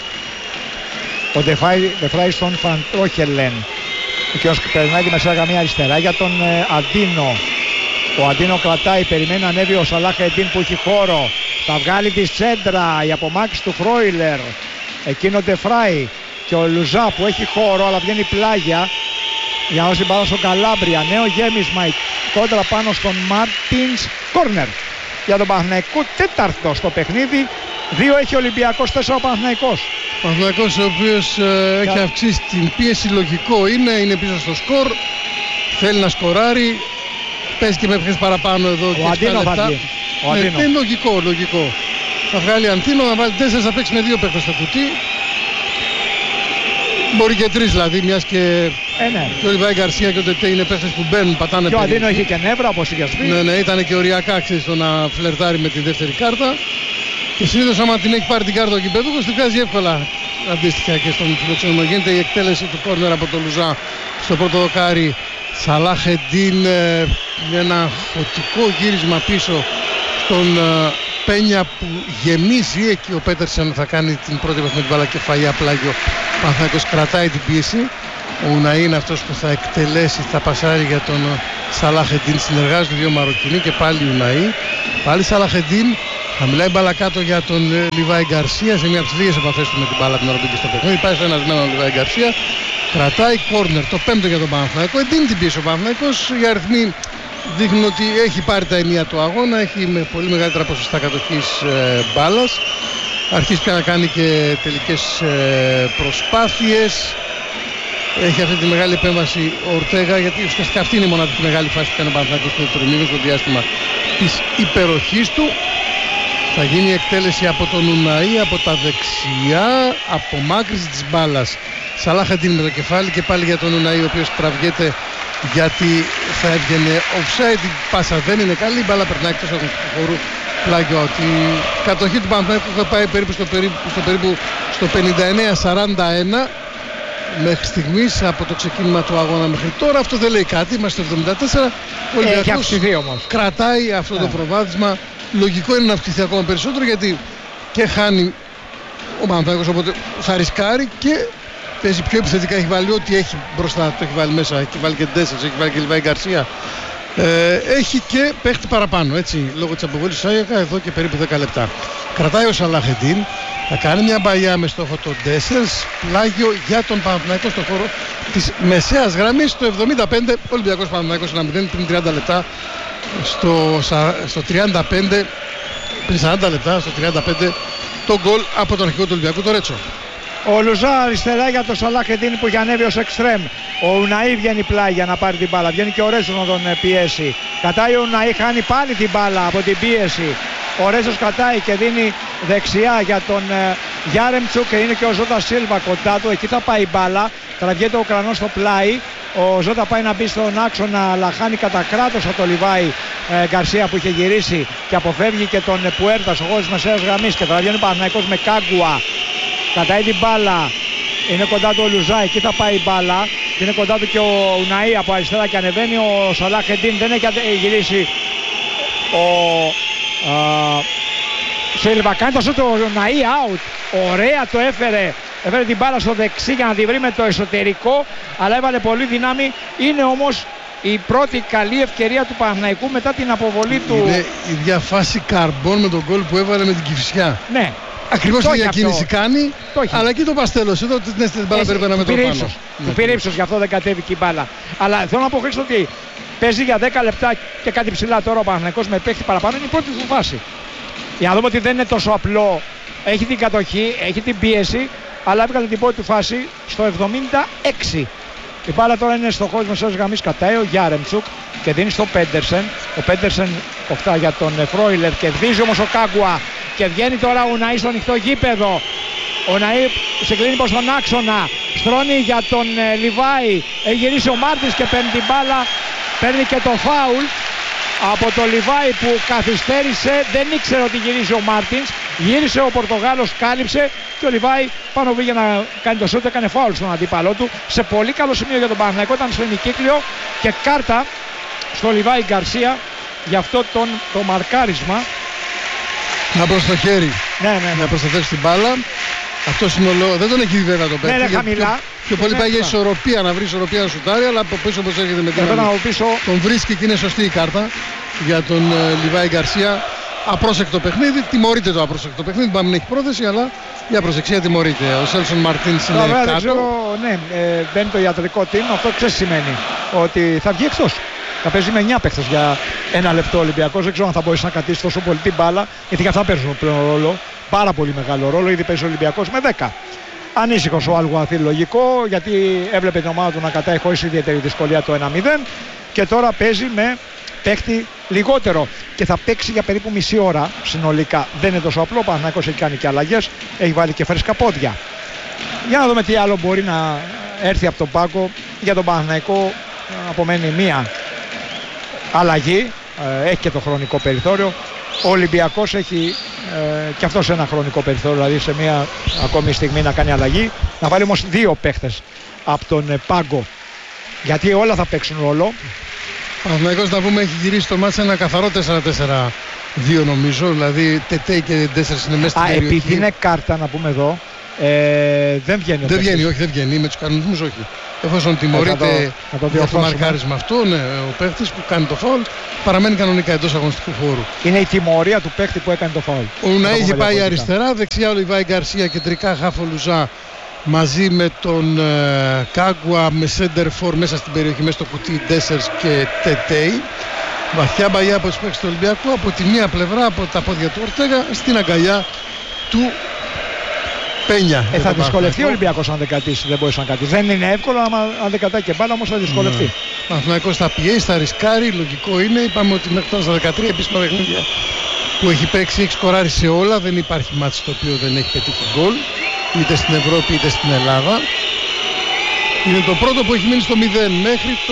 Ο Ντεφράι στον Φαντρόχελεν. Και ως περνάει τη μεσαία γραμμή αριστερά για τον Αντίνο. Ο Αντίνο κρατάει, περιμένει να ανέβει ο Σαλάχεντίν που έχει χώρο. Θα βγάλει τη σέντρα, η απομάκρυνση του Φρόιλερ. Εκείνο Ντεφράι και ο Λουζά που έχει χώρο αλλά βγαίνει πλάγια. Για να δώσει μπάλα στον Καλάμπρια. Νέο γέμισμα κόντρα πάνω στον Μάρτινς. Κόρνερ για τον Παναθηναϊκό, τέταρτο στο παιχνίδι. 2 έχει ο Ολυμπιακός, 4 ο Παναθηναϊκός. Ο Παναθηναϊκός ο οποίος έχει αυξήσει την πίεση, λογικό είναι πίσω στο σκορ. Θέλει να σκοράρει. Παίζει και με ποιες παραπάνω εδώ. Ο Αντίνο θα βγει. Είναι λογικό. Θα βγάλει Αντίνο, να βάλει 4, θα παίξει με 2 παίκτες στο κουτί. Μπορεί και 3 δηλαδή, μιας και ο Λιβάη Γκαρσία και ο Τετέ είναι παίχτες που μπαίνουν, πατάνε. Και ο Αντίνο έχει και νεύρα, όπως είχες πει. Ναι, ήταν και οριακά στο να φλερτάρει με τη δεύτερη κάρτα. Και συνήθως άμα την έχει πάρει την κάρτα ο κυπέδουχος, τη βγάζει εύκολα αντίστοιχα και στον φιλοξενούμενο. Γίνεται η εκτέλεση του κόρνερ από τον Λουζά στο πρώτο δοκάρι. Σαλάχεντίν με ένα χωτικό γύρισμα πίσω στον Πένια που γεμίζει. Εκεί ο Πέτερσεν θα κάνει την πρώτη με την μπάλα κεφαλιά, πλάγιο. Ο Παναθηναϊκός κρατάει την πίεση. Ο Ουναή είναι αυτός που θα εκτελέσει, θα πασάρει για τον Σαλάχεντίν. Συνεργάζονται δύο Μαροκινοί και πάλι Ουναή. Πάλι Σαλάχεντίν Χαμηλά η μπάλα κάτω για τον Λιβάη Γκαρσία σε μια από τις λίγες επαφές του με την μπάλα την ώρα που μπήκε στο παιχνίδι. Πάει στο ένας με έναν Λιβάη Γκαρσία. Κρατάει κόρνερ, το 5ο για τον Παναθηναϊκό. Εντείνει την πίεση ο Παναθηναϊκός. Οι αριθμοί δείχνουν ότι έχει πάρει τα ενία του αγώνα. Έχει με πολύ μεγαλύτερα ποσοστά κατοχής μπάλας. Αρχίζει πια να κάνει και τελικές προσπάθειες. Έχει αυτή τη μεγάλη επέμβαση ο Ορτέγα, γιατί ουσιαστικά αυτή είναι η μοναδική μεγάλη φάση που κάνει ο Παναθηναϊκός στο δεύτερο ημίχρονο, στο διάστημα της υπεροχής του. Θα γίνει η εκτέλεση από τον Ουναή από τα δεξιά, απομάκρυνση της μπάλας. Σαλάχεντιν με το κεφάλι και πάλι για τον Ουναή, ο οποίος τραβιέται γιατί θα έβγαινε offside. Η πάσα δεν είναι καλή, η μπάλα περνάει εκτός του χώρου. Πλάγιο ότι η κατοχή του Παναθηναϊκού θα πάει περίπου στο 59-41 μέχρι στιγμής από το ξεκίνημα του αγώνα μέχρι τώρα. Αυτό δεν λέει κάτι, είμαστε στο 74. Ο Ολυμπιακός κρατάει αυτό το προβάδισμα. Λογικό είναι να αυξηθεί ακόμα περισσότερο, γιατί και χάνει ο Παναθηναϊκός, οπότε θα ρισκάρει και παίζει πιο επιθετικά. Έχει βάλει ό,τι έχει μπροστά, το έχει βάλει μέσα, έχει βάλει και Ντέσσερς, έχει βάλει και Λιβάη Γκαρσία. Έχει και παίχτη παραπάνω, έτσι, λόγω της αποβολής του Σάγιακα εδώ και περίπου 10 λεπτά. Κρατάει ο Σαλάχεντιν, θα κάνει μια μπαγιά με στόχο τον Ντέσσερς, πλάγιο για τον Παναθηναϊκό στο χώρο της μεσαίας γραμμής. Το 75 Ολυμπιακός Παναθηναϊκός 1-0 πριν 30 λεπτά. Στο 35, πριν 40 λεπτά, στο 35 το γκολ από τον αρχηγό του Ολυμπιακού, το Ρέτσο. Ο Λουζά αριστερά για τον Σαλάχεντιν που είχε ανέβει ως εξτρέμ. Ο Ουναή βγαίνει πλάι για να πάρει την μπάλα. Βγαίνει και ο Ρέτσο να τον πιέσει. Κατάει ο Ουναή, χάνει πάλι την μπάλα από την πίεση. Ο Ρέτσος κατάει και δίνει δεξιά για τον Γιάρεμτσουκ και είναι και ο Ζώτα Σίλβα κοντά του. Εκεί θα πάει η μπάλα. Τραβιέται ο Ουκρανός στο πλάι. Ο Ζώτα πάει να μπει στον άξονα, αλλά χάνει κατά κράτος από το Λιβάη Γκαρσία που είχε γυρίσει και αποφεύγει και τον Πουέρτα στο χώρο της μεσαίας γραμμής. Και τραβιέται ο Παναθηναϊκός με Κάγκουα. Κατάει την μπάλα. Είναι κοντά του ο Λουζά, εκεί θα πάει η μπάλα. Είναι κοντά του και ο Ουναή από αριστερά και ανεβαίνει. Ο Σαλάχεντιν δεν έχει γυρίσει. Ο Σίλβα κάνει το σούτ, ο Ουναή out. Ωραία το έφερε. Έφερε την μπάλα στο δεξί για να τη βρει με το εσωτερικό, αλλά έβαλε πολύ δύναμη. Είναι όμως η πρώτη καλή ευκαιρία του Παναθηναϊκού μετά την αποβολή του. Είναι η ίδια φάση καρμπών με τον γκολ που έβαλε με την Κηφισιά. Ναι. Ακριβώς τη διακίνηση κάνει, αλλά εκεί το παστέλος. Εδώ την μπάλα πρέπει να με το πάνω. Του πήρε ύψος, γι' αυτό δεν κατέβηκε η μπάλα. Αλλά θέλω να πω, Χρήστο, ότι παίζει για 10 λεπτά και κάτι ψηλά τώρα ο Παναθηναϊκός με παίχτη παραπάνω. Είναι η πρώτη του φάση. Για να δούμε ότι δεν είναι τόσο απλό. Έχει την κατοχή, έχει την πίεση, αλλά έβγαλε την πρώτη του φάση στο 76. Η μπάλα τώρα είναι στο χώρο της μεσαίας γραμμής, κατάει ο Γιάρεμτσουκ και δίνει στο Πέντερσεν. Ο Πέντερσεν 8 για τον Φρόιλερ, κερδίζει όμως ο Κάγκουα και βγαίνει τώρα ο Ουναή στο ανοιχτό γήπεδο. Ο Ουναή συγκλίνει προς τον άξονα, στρώνει για τον Λιβάη, έχει γυρίσει ο Μάρτινς και παίρνει την μπάλα, παίρνει και το φάουλ από τον Λιβάη που καθυστέρησε, δεν ήξερε ότι γυρίζει ο Μάρτινς, γύρισε ο Πορτογάλος, κάλυψε και ο Λιβάη πάνω πήγε να κάνει το σούτ, έκανε φάουλ στον αντίπαλό του. Σε πολύ καλό σημείο για τον Παναθηναϊκό, ήταν στο ημικύκλιο και κάρτα στο Λιβάη Γκαρσία για αυτό το μαρκάρισμα. Να προς το χέρι, ναι. να προστατεύσει την μπάλα. Αυτό είναι δεν τον έχει δει βέβαια το παίκτη. Ναι, χαμηλά. Πιο πολύ πάει για ισορροπία, να βρει ισορροπία να σουτάρει, αλλά από πίσω όπως έρχεται με την τον βρίσκει και είναι σωστή η κάρτα για τον Λιβάη Γκαρσία. Απρόσεκτο παιχνίδι, τιμωρείται το απρόσεκτο παιχνίδι. Πάμε να έχει πρόθεση, αλλά για προσεξία τιμωρείται. Ο Σέλσον Μαρτίνς είναι κάτω. Δεν ξέρω, μπαίνει το ιατρικό team. Αυτό ξέρει σημαίνει ότι θα βγει εκτός. Θα παίζει με 9 παίχτες για ένα λεπτό Ολυμπιακός. Δεν ξέρω αν θα μπορέσει να κρατήσει τόσο πολύ την μπάλα, γιατί και αυτά παίζουν πλέον ρόλο. Πάρα πολύ μεγάλο ρόλο. Ήδη παίζει ο Ολυμπιακός με 10. Ανήσυχος ο Αλγουαθίλ, λογικό, γιατί έβλεπε την ομάδα του να κατάει χωρίς ιδιαίτερη δυσκολία το 1-0 και τώρα παίζει με παίχτη λιγότερο και θα παίξει για περίπου μισή ώρα συνολικά. Δεν είναι τόσο απλό. Ο Παναθηναϊκός έχει κάνει και αλλαγές, έχει βάλει και φρέσκα πόδια. Για να δούμε τι άλλο μπορεί να έρθει από τον πάγκο. Για τον Παναθηναϊκό απομένει μία αλλαγή, έχει και το χρονικό περιθώριο. Ο Ολυμπιακός έχει και αυτός ένα χρονικό περιθώριο, δηλαδή σε μια ακόμη στιγμή να κάνει αλλαγή. Να βάλει όμως δύο παίχτες από τον πάγκο, γιατί όλα θα παίξουν ρόλο. Ο Παναθηναϊκός, να πούμε, έχει γυρίσει το μάτς ένα καθαρό 4-4-2 νομίζω, δηλαδή Τετέι και Ντέσσερς είναι μέσα στην περιοχή. Επειδή είναι κάρτα, να πούμε εδώ, δεν βγαίνει. Δεν βγαίνει, όχι, δεν βγαίνει, με τους κανονισμούς όχι. εφόσον τιμωρείται για το μαρκάρισμα αυτό, ναι, ο παίχτης που κάνει το φάουλ παραμένει κανονικά εντός αγωνιστικού χώρου. Είναι η τιμωρία του παίχτη που έκανε το φάουλ. Ο Ουναή είχε πάει αριστερά, δεξιά ο Λιβάη Γκαρσία, κεντρικά Χάφο Λουζά μαζί με τον Κάγκουα με σέντερ φορ μέσα στην περιοχή, μέσα στο κουτί Ντέσσερς και Τετέι. Βαθιά μπαγιά από τους παίκτες του Ολυμπιακού, από τη μία πλευρά από τα πόδια του Ορτέγα στην αγκαλιά του Πένια. Θα δυσκολευτεί ο Ολυμπιακός αν δεν κρατήσει, δεν μπορείς να κρατήσει. Δεν είναι εύκολο, αν δεν κρατάει και μπάλα, όμως θα δυσκολευτεί. Ο Παναθηναϊκός θα πιέσει, θα ρισκάρει, λογικό είναι. Είπαμε ότι μέχρι τώρα στα 13 επίσημα παιχνίδια που έχει παίξει, έχει σκοράρει σε όλα. Δεν υπάρχει μάτς στο οποίο δεν έχει πετύχει γκολ, είτε στην Ευρώπη είτε στην Ελλάδα. Είναι το πρώτο που έχει μείνει στο 0 μέχρι το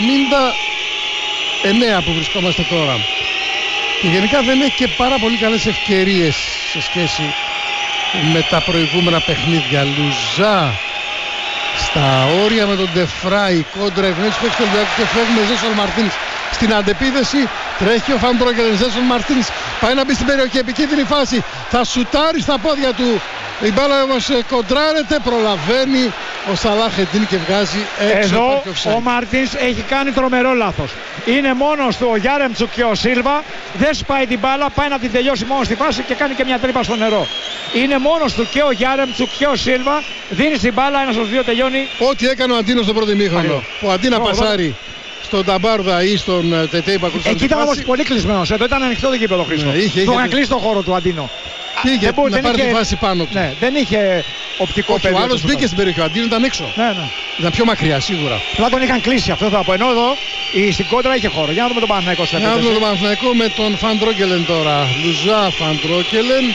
79 που βρισκόμαστε τώρα. Και γενικά δεν έχει και πάρα πολύ καλές ευκαιρίες σε σχέση με τα προηγούμενα παιχνίδια. Λουζά στα όρια με τον Ντεφράι, κόντρα ευνέξεις παίκτης του Ολυμπιακού και φεύγουμε Ζέσον Μαρτίνς στην αντεπίδεση. Τρέχει ο Φαν Μπρόκελεν, Ζέσον Μαρτίνς πάει να μπει στην περιοχή, επικίνδυνη φάση, θα σουτάρει στα πόδια του. Η μπάλα όμως κοντράρεται, προλαβαίνει ο Σαλάχετίν και βγάζει έξω. Εδώ ο Μαρτίνς έχει κάνει τρομερό λάθος. Είναι μόνος του ο Γιάρεμτσουκ και ο Σίλβα, δεν σπάει την μπάλα, πάει να την τελειώσει μόνο στη φάση και κάνει και μια τρύπα στο νερό. Είναι μόνος του και ο Γιάρεμτσουκ και ο Σίλβα, δίνει την μπάλα, ένας στους δύο τελειώνει. Ό,τι έκανε ο Αντίνος στο πρώτο ημίχρονο, που αντί να πασάρει στον Ταμπάρδα ή στον Τετέι που ακολουθούσε. Εκεί ήταν όμως πολύ κλεισμένος, εδώ ήταν ανοιχτό το γήπεδο Χρήστο. Του είχαν κλείσει το χώρο του Αντίνο. Πήγε να πάρει τη φάση πάνω του. Ναι, δεν είχε οπτικό πεδίο. Ο άλλος μπήκε στην περιοχή, ο Αντίνο ήταν έξω. Ναι. Ήταν πιο μακριά σίγουρα. Απλά τον είχαν κλείσει, αυτό θα πω. Ενώ εδώ στην κόντρα είχε χώρο. Για να δούμε τον Παναθηναϊκό. Για να δούμε τον Παναθηναϊκό με τον Φαν Μπρόκελεν τώρα. Λουζά, Φαν Μπρόκελεν,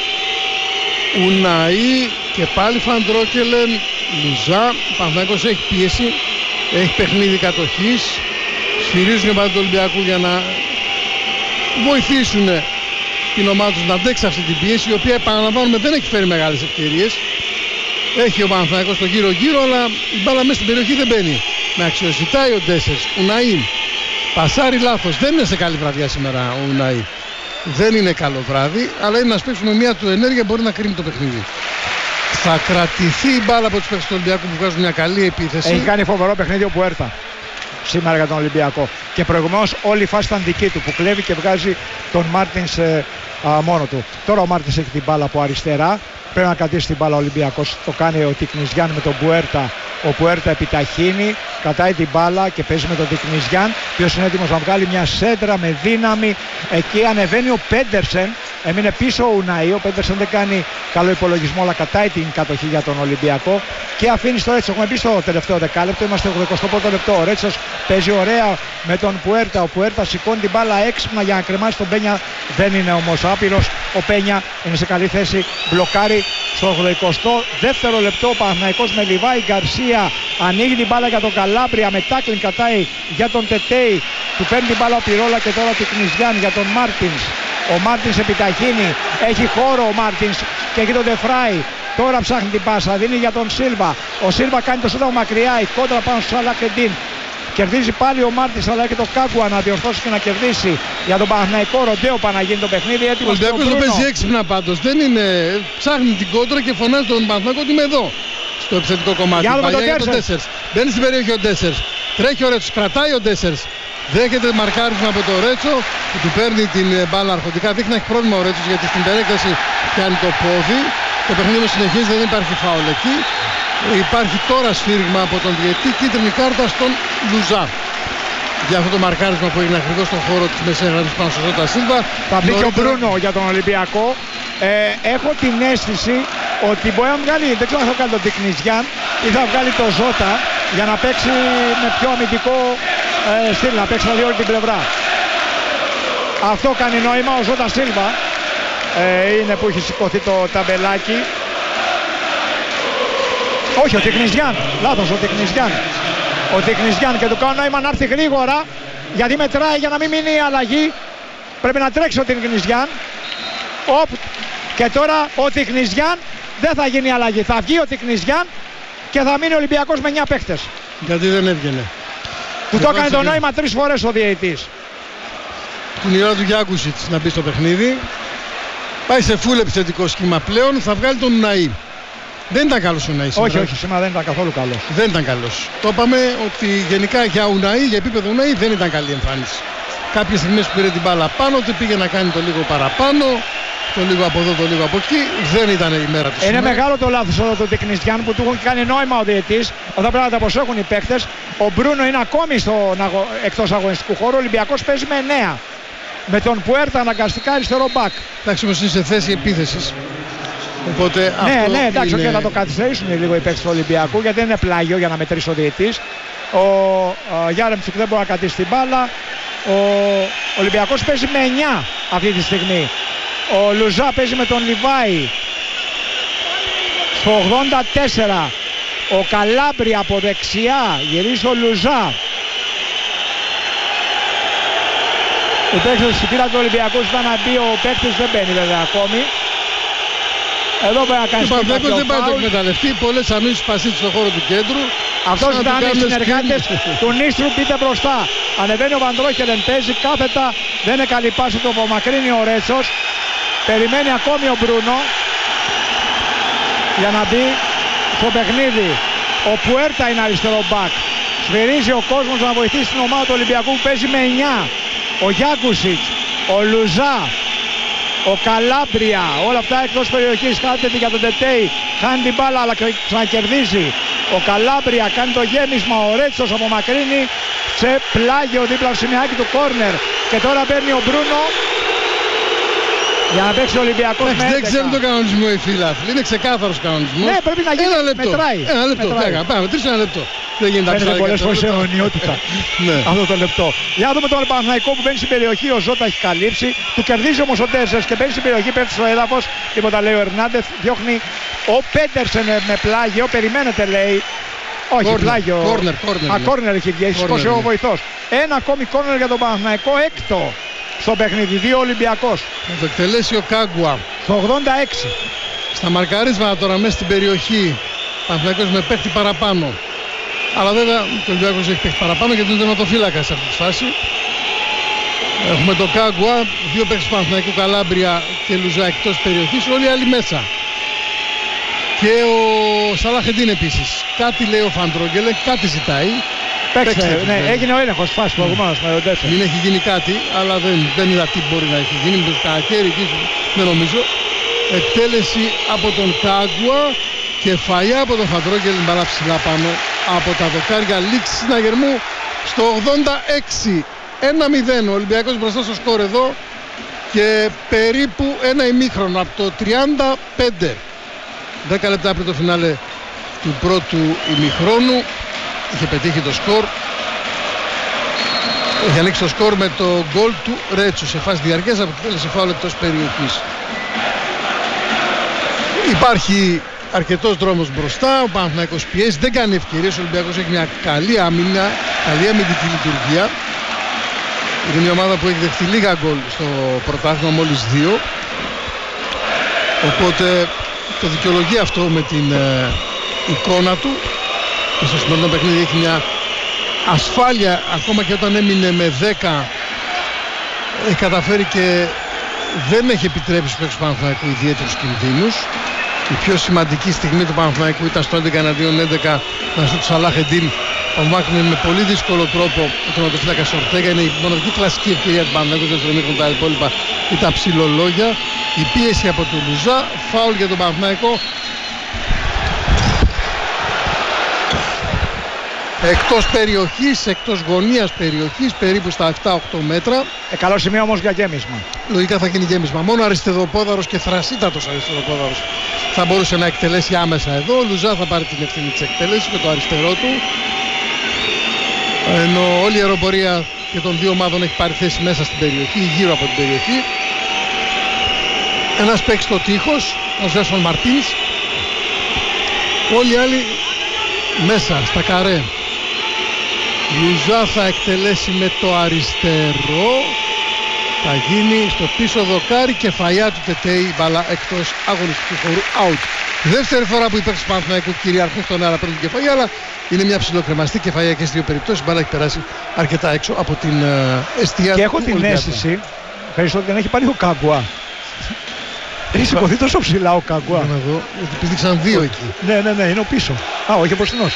Ουναή και πάλι Φαν Μπρόκελεν, Λουζά. Ο Παναθηναϊκός έχει πίεση, έχει παιχνίδι κατοχής. Σφυρίζουν οι παίκτες του Ολυμπιακού για να βοηθήσουν την ομάδα τους να αντέξει αυτή την πίεση, η οποία επαναλαμβάνουμε δεν έχει φέρει μεγάλες ευκαιρίες. Έχει ο Παναθηναϊκός το γύρω-γύρω, αλλά η μπάλα μέσα στην περιοχή δεν μπαίνει. Με αξιοζητάει ο Ντέσσερς, Ουναή. Πασάρει λάθος, δεν είναι σε καλή βραδιά σήμερα ο Ουναή. Δεν είναι καλό βράδυ, αλλά είναι ένας παίκτης με μια του ενέργεια μπορεί να κρίνει το παιχνίδι. Θα κρατηθεί η μπάλα από τους παίκτες του Ολυμπιακού που βγάζουν μια καλή επίθεση. Έχει κάνει φοβερό παιχνίδι ο Πουέρτα σήμερα για τον Ολυμπιακό. Και προηγουμένως όλη η φάση ήταν δική του που κλέβει και βγάζει τον Μάρτινς μόνο του. Τώρα ο Μάρτινς έχει την μπάλα από αριστερά. Πρέπει να κρατήσει την μπάλα ο Ολυμπιακός. Το κάνει ο Τικνιζιάν με τον Πουέρτα. Ο Πουέρτα επιταχύνει, κατάει την μπάλα και παίζει με τον Τικνιζιάν, ποιος είναι έτοιμος να βγάλει μια σέντρα με δύναμη. Εκεί ανεβαίνει ο Πέντερσεν. Έμεινε πίσω ο Ουναή. Ο Πέντερσεν δεν κάνει καλό υπολογισμό, αλλά κατάει την κατοχή για τον Ολυμπιακό και αφήνει στο Ρέτσο. Έχουμε μπει στο τελευταίο δεκάλεπτο. Είμαστε στο 21ο λεπτό. Ο Ρέτσος παίζει ωραία με τον Πουέρτα. Ο Πουέρτα σηκώνει την μπάλα έξυπνα για να κρεμάσει τον Πένια. Δεν είναι όμως άπειρος. Ο Πένια είναι σε καλή θέση. Μπλοκάρει στο 82ο λεπτό. Ο Παναθηναϊκός με Λιβάη Γκαρσία ανοίγει την μπάλα για τον Καλάμπρια. Με τάκλιν κατάει για τον Τετέι. Του παίρνει την μπάλα ο Πυρόλα και τώρα την Κνιζιάν για τον Μάρτινς. Ο Μάρτινς επιταχύνει, έχει χώρο ο Μάρτινς και έχει τον Ντεφράι. Τώρα ψάχνει την πάσα, δίνει για τον Σίλβα. Ο Σίλβα κάνει το σούταγμα μακριά, η κόντρα πάνω στο Σαλάχετίν. Κερδίζει πάλι ο Μάρτινς, αλλά και το Κάγκουα να διορθώσει και να κερδίσει για τον Παναθηναϊκό. Ροντέο πάει να γίνει το παιχνίδι. Ο Ολυμπιακός το παίζει έξυπνα πάντως. Δεν είναι. Ψάχνει την κόντρα και φωνάζει τον Παναθηναϊκό ότι είμαι εδώ. Στο επιθετικό κομμάτι. Για τον Ντέσσερς. Μπαίνει στην περιοχή ο Ντέσσερς. Τρέχει ο Ρέτσος, κρατάει ο Ντέσσερς. Δέχεται μαρκάρισμα από το Ρέτσο που του παίρνει την μπάλα αρχοντικά. Δείχνει να έχει πρόβλημα ο Ρέτσος γιατί στην περέκταση κάνει το πόδι. Το παιχνίδι συνεχίζεται, δεν υπάρχει φάουλ εκεί. Υπάρχει τώρα σφύριγμα από τον διαιτητή, κίτρινη κάρτα στον Λουζά. Για αυτό το μαρκάρισμα που έγινε ακριβώς στον χώρο της μεσαίας γραμμής πάνω στο Ζώτα Σίλβα. Θα μπει και ο Μπρούνο για τον Ολυμπιακό. Έχω την αίσθηση ότι μπορεί να βγάλει, δεν ξέρω αν θα βγάλει τον Τικνιζιάν ή θα βγάλει το Ζώτα για να παίξει με πιο αμυντικό στυλ, να παίξει όλη την πλευρά. Αυτό κάνει νόημα. Ο Ζώτα Σίλβα είναι που έχει σηκωθεί το ταμπελάκι. Όχι, ο Τικνιζιάν, λάθος ο Τικνιζιάν. Ο Τικνιζιάν και του κάνω νόημα να έρθει γρήγορα γιατί μετράει για να μην μείνει η αλλαγή. Πρέπει να τρέξει ο Τικνιζιάν. Και τώρα ο Τικνιζιάν δεν θα γίνει αλλαγή. Θα βγει ο Τικνιζιάν και θα μείνει ο Ολυμπιακός με 9 παίχτες. Γιατί δεν έβγαινε. Του το έκανε το νόημα 3 φορές ο διαιτητής. Την ώρα του Γιάκουσιτς να μπει στο παιχνίδι. Πάει σε φουλ επιθετικό σχήμα πλέον. Θα βγάλει τον Ουναή. Δεν ήταν καλός ο Ουναΐ σήμερα. Όχι, σήμερα δεν ήταν καθόλου καλός. Δεν ήταν καλός. Το είπαμε ότι γενικά για Ουναΐ, για επίπεδο Ουναΐ δεν ήταν καλή εμφάνιση. Κάποιες στιγμές που πήρε την μπάλα πάνω του, πήγε να κάνει το λίγο παραπάνω, το λίγο από εδώ, το λίγο από εκεί. Δεν ήταν η μέρα του. Είναι μεγάλο το λάθος εδώ του Τεκνιστιάν που του έχουν κάνει νόημα ο διαιτής. Αυτά πρέπει να τα προσέχουν οι παίκτες. Ο Μπρούνο είναι ακόμη εκτός αγωνιστικού χώρου. Ο Ολυμπιακός παίζει με 9. Με τον Πουέρτα αναγκαστικά αριστερό μπακ. Εντάξει, όμως είναι σε θέση επίθεσης. Οπότε ναι, εντάξει, είναι... θα το καθυστερήσουν λίγο οι παίκτες του Ολυμπιακού γιατί δεν είναι πλάγιο για να μετρήσει ο διαιτής. Ο Γιάρεμτσουκ δεν μπορεί να κρατήσει την μπάλα. Ο Ολυμπιακός παίζει με 9 αυτή τη στιγμή. Ο Λουζά παίζει με τον Λιβάη. Στο 84 ο Καλάμπρια από δεξιά γυρίζει ο Λουζά. Ο παίκτης της πήρα του Ολυμπιακού ήταν να μπει, ο παίκτης δεν μπαίνει βέβαια ακόμη. Εδώ πρέπει να κάνει κάποιο δεν πάει το εκμεταλλευτεί. Πολλές αμήνες πασίτσες στον χώρο του κέντρου. Αυτός ήταν οι συνεργάτες του Νίστρου, πείτε μπροστά. Ανεβαίνει ο Βαντρόχελεν, παίζει κάθετα. Δεν είναι καλή πάση, το απομακρύνει ο Ρέτσος. Περιμένει ακόμη ο Μπρούνο για να μπει στο παιχνίδι. Ο Πουέρτα είναι αριστερό μπακ. Σφυρίζει ο κόσμος να βοηθήσει την ομάδα του Ολυμπιακού που παίζει με 9. Ο Γιάκουσιτς, ο Λουζά, ο Καλάμπρια, όλα αυτά εκτός περιοχής. Κάθεται για τον Τετέι, χάνει την μπάλα αλλά ξανακερδίζει. Ο Καλάμπρια κάνει το γέμισμα, ο Ρέτσος απομακρύνει σε πλάγιο δίπλα στο σημειάκι του κόρνερ. Και τώρα παίρνει ο Μπρούνο για να παίξει ο Ολυμπιακός με 11. Δεν ξέρουν τον κανονισμό οι φίλαθλοι, είναι ξεκάθαρος κανονισμός. Ναι, πρέπει να γίνει, μετράει. Ένα λεπτό, πάμε, τρεις ένα λεπτό. Δεν γίνεται να πολλές φορές αιωνιότητα αυτό το λεπτό. Για να δούμε τον Παναθηναϊκό που μπαίνει στην περιοχή, ο Ζώτα έχει καλύψει. Του κερδίζει όμως ο Τέσσερς και μπαίνει στην περιοχή, πέφτει στο έδαφος. Τίποτα λέει ο Ερνάντεθ, διώχνει ο Πέντερσεν με πλάγιο, περιμένετε λέει. Όχι, πλάγιο. Κόρνερ έχει βγει, έχει σηκώσει ο βοηθός. Ένα ακόμη κόρνερ για τον Παναθηναϊκό, έκτο στο παιχνίδι, 2 Ολυμπιακός. Θα το εκτελέσει ο Κάγκουα. Στο 86. Στα μαρκαρίσματα τώρα μέσα στην περιοχή. Παναθηναϊκός με παίχτη παραπάνω. Αλλά βέβαια ο Ολυμπιακός έχει παίχτη παραπάνω γιατί είναι τερματοφύλακα σε αυτή τη φάση. Έχουμε τον Κάγκουα, 2 παίχτες του Παναθηναϊκού, Καλάμπρια και Λουζά εκτός περιοχής, όλοι οι άλλοι μέσα. Και ο Σαλάχεντίν επίσης. Κάτι λέει ο Φαντρόγκελε, κάτι ζητάει. Παίξτε, ναι, έγινε ο έλεγχος φάση προηγουμένως με τον Τέσσερ. Δεν έχει γίνει κάτι, αλλά δεν είδα τι μπορεί να έχει γίνει. Με τα χέρι δεν νομίζω. Εκτέλεση από τον Κάγκουα. Κεφαλιά από τον Φαντρόγκελ, μπαλά ψηλά πάνω από τα δοκάρια. Λήξη συναγερμού στο 86. 1-0 ο Ολυμπιακός μπροστά στο σκορ εδώ. Και περίπου ένα ημίχρονο από το 35. 10 λεπτά πριν το φινάλε του πρώτου ημιχρόνου. Είχε πετύχει το σκορ. Έχει ανοίξει το σκορ με το γκολ του Ρέτσου σε φάση διαρκές από τη φάουλ εκτός περιοχής. Υπάρχει αρκετός δρόμος μπροστά. Ο Παναθηναϊκός πιέζει, δεν κάνει ευκαιρίες. Ο Ολυμπιακός έχει μια καλή άμυνα, καλή αμυντική λειτουργία. Είναι μια ομάδα που έχει δεχτεί λίγα γκολ στο πρωτάθλημα, μόλις 2. Οπότε το δικαιολογεί αυτό με την εικόνα του. Και στο σημερινό παιχνίδι έχει μια ασφάλεια, ακόμα και όταν έμεινε με 10 έχει καταφέρει και δεν έχει επιτρέψει στους παίκτες του Παναθηναϊκού ιδιαίτερους κινδύνους. Η πιο σημαντική στιγμή του Παναθηναϊκού ήταν στο 11-11 να σου του Σαλάχεντίν απομάκρυνε με πολύ δύσκολο τρόπο ο τερματοφύλακας Ορτέγα. Είναι η μοναδική κλασική ευκαιρία του Παναθηναϊκού, δεν θυμήθηκαν τα υπόλοιπα, ήταν ψιλολόγια. Η πίεση από τον Λουζά, φάουλ για τον Παναθηναϊκό. Εκτός περιοχής, εκτός γωνίας περιοχής, περίπου στα 7-8 μέτρα. Καλό σημείο όμως για γέμισμα. Λογικά θα γίνει γέμισμα. Μόνο αριστεροπόδαρος και θρασίτατος αριστεροπόδαρος θα μπορούσε να εκτελέσει άμεσα εδώ. Ο Λουζά θα πάρει την ευθύνη της εκτέλεσης με το αριστερό του. Ενώ όλη η αεροπορία και των δύο ομάδων έχει πάρει θέση μέσα στην περιοχή, γύρω από την περιοχή. Ένας παίξει στο τείχος, ο Ζέσον Μαρτίνς. Όλοι οι άλλοι μέσα, στα καρέ. Λουζά θα εκτελέσει με το αριστερό. Θα γίνει στο πίσω δοκάρι, κεφαλιά του Τετέι, μπάλα εκτός αγωνιστικού χώρου, out. Δεύτερη φορά που οι παίκτες του Παναθηναϊκού κυριαρχούν στον αέρα πριν την κεφαλιά, αλλά είναι μια ψιλοκρεμαστή κεφαλιά και στις δύο περιπτώσεις. Η μπάλα έχει περάσει αρκετά έξω από την εστία. Και έχω την αίσθηση, Χρήστο, ότι δεν έχει πάρει ο Κάγκουα. Έχει σηκωθεί τόσο ψηλά ο Καγκουά. Πήδηξαν δύο εκεί. Ναι, είναι ο πίσω. Όχι ο μπροστινός.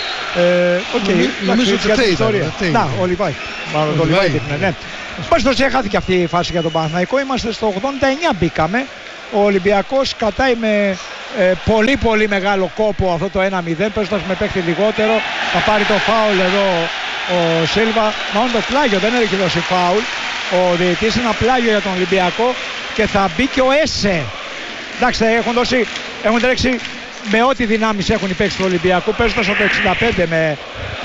Νομίζω ότι Να, ο Λιβάη. Μάλλον το Λιβάη δείχνε, ναι. Πάντως χάθηκε αυτή η φάση για τον Παναθηναϊκό. Είμαστε στο 89 μπήκαμε. Ο Ολυμπιακός κατάει με πολύ μεγάλο κόπο αυτό το 1-0, παίζοντας με παίχτη λιγότερο. Θα πάρει το φάουλ εδώ ο Σίλβα. Μάλλον το πλάγιο, δεν έχει δώσει φάουλ. Ο διαιτητής, ένα πλάγιο για τον Ολυμπιακό και θα μπει και ο Έσε. Εντάξει, έχουν τρέξει με ό,τι δυνάμεις έχουν οι παίκτες του Ολυμπιακού, παίζοντας από το 65 με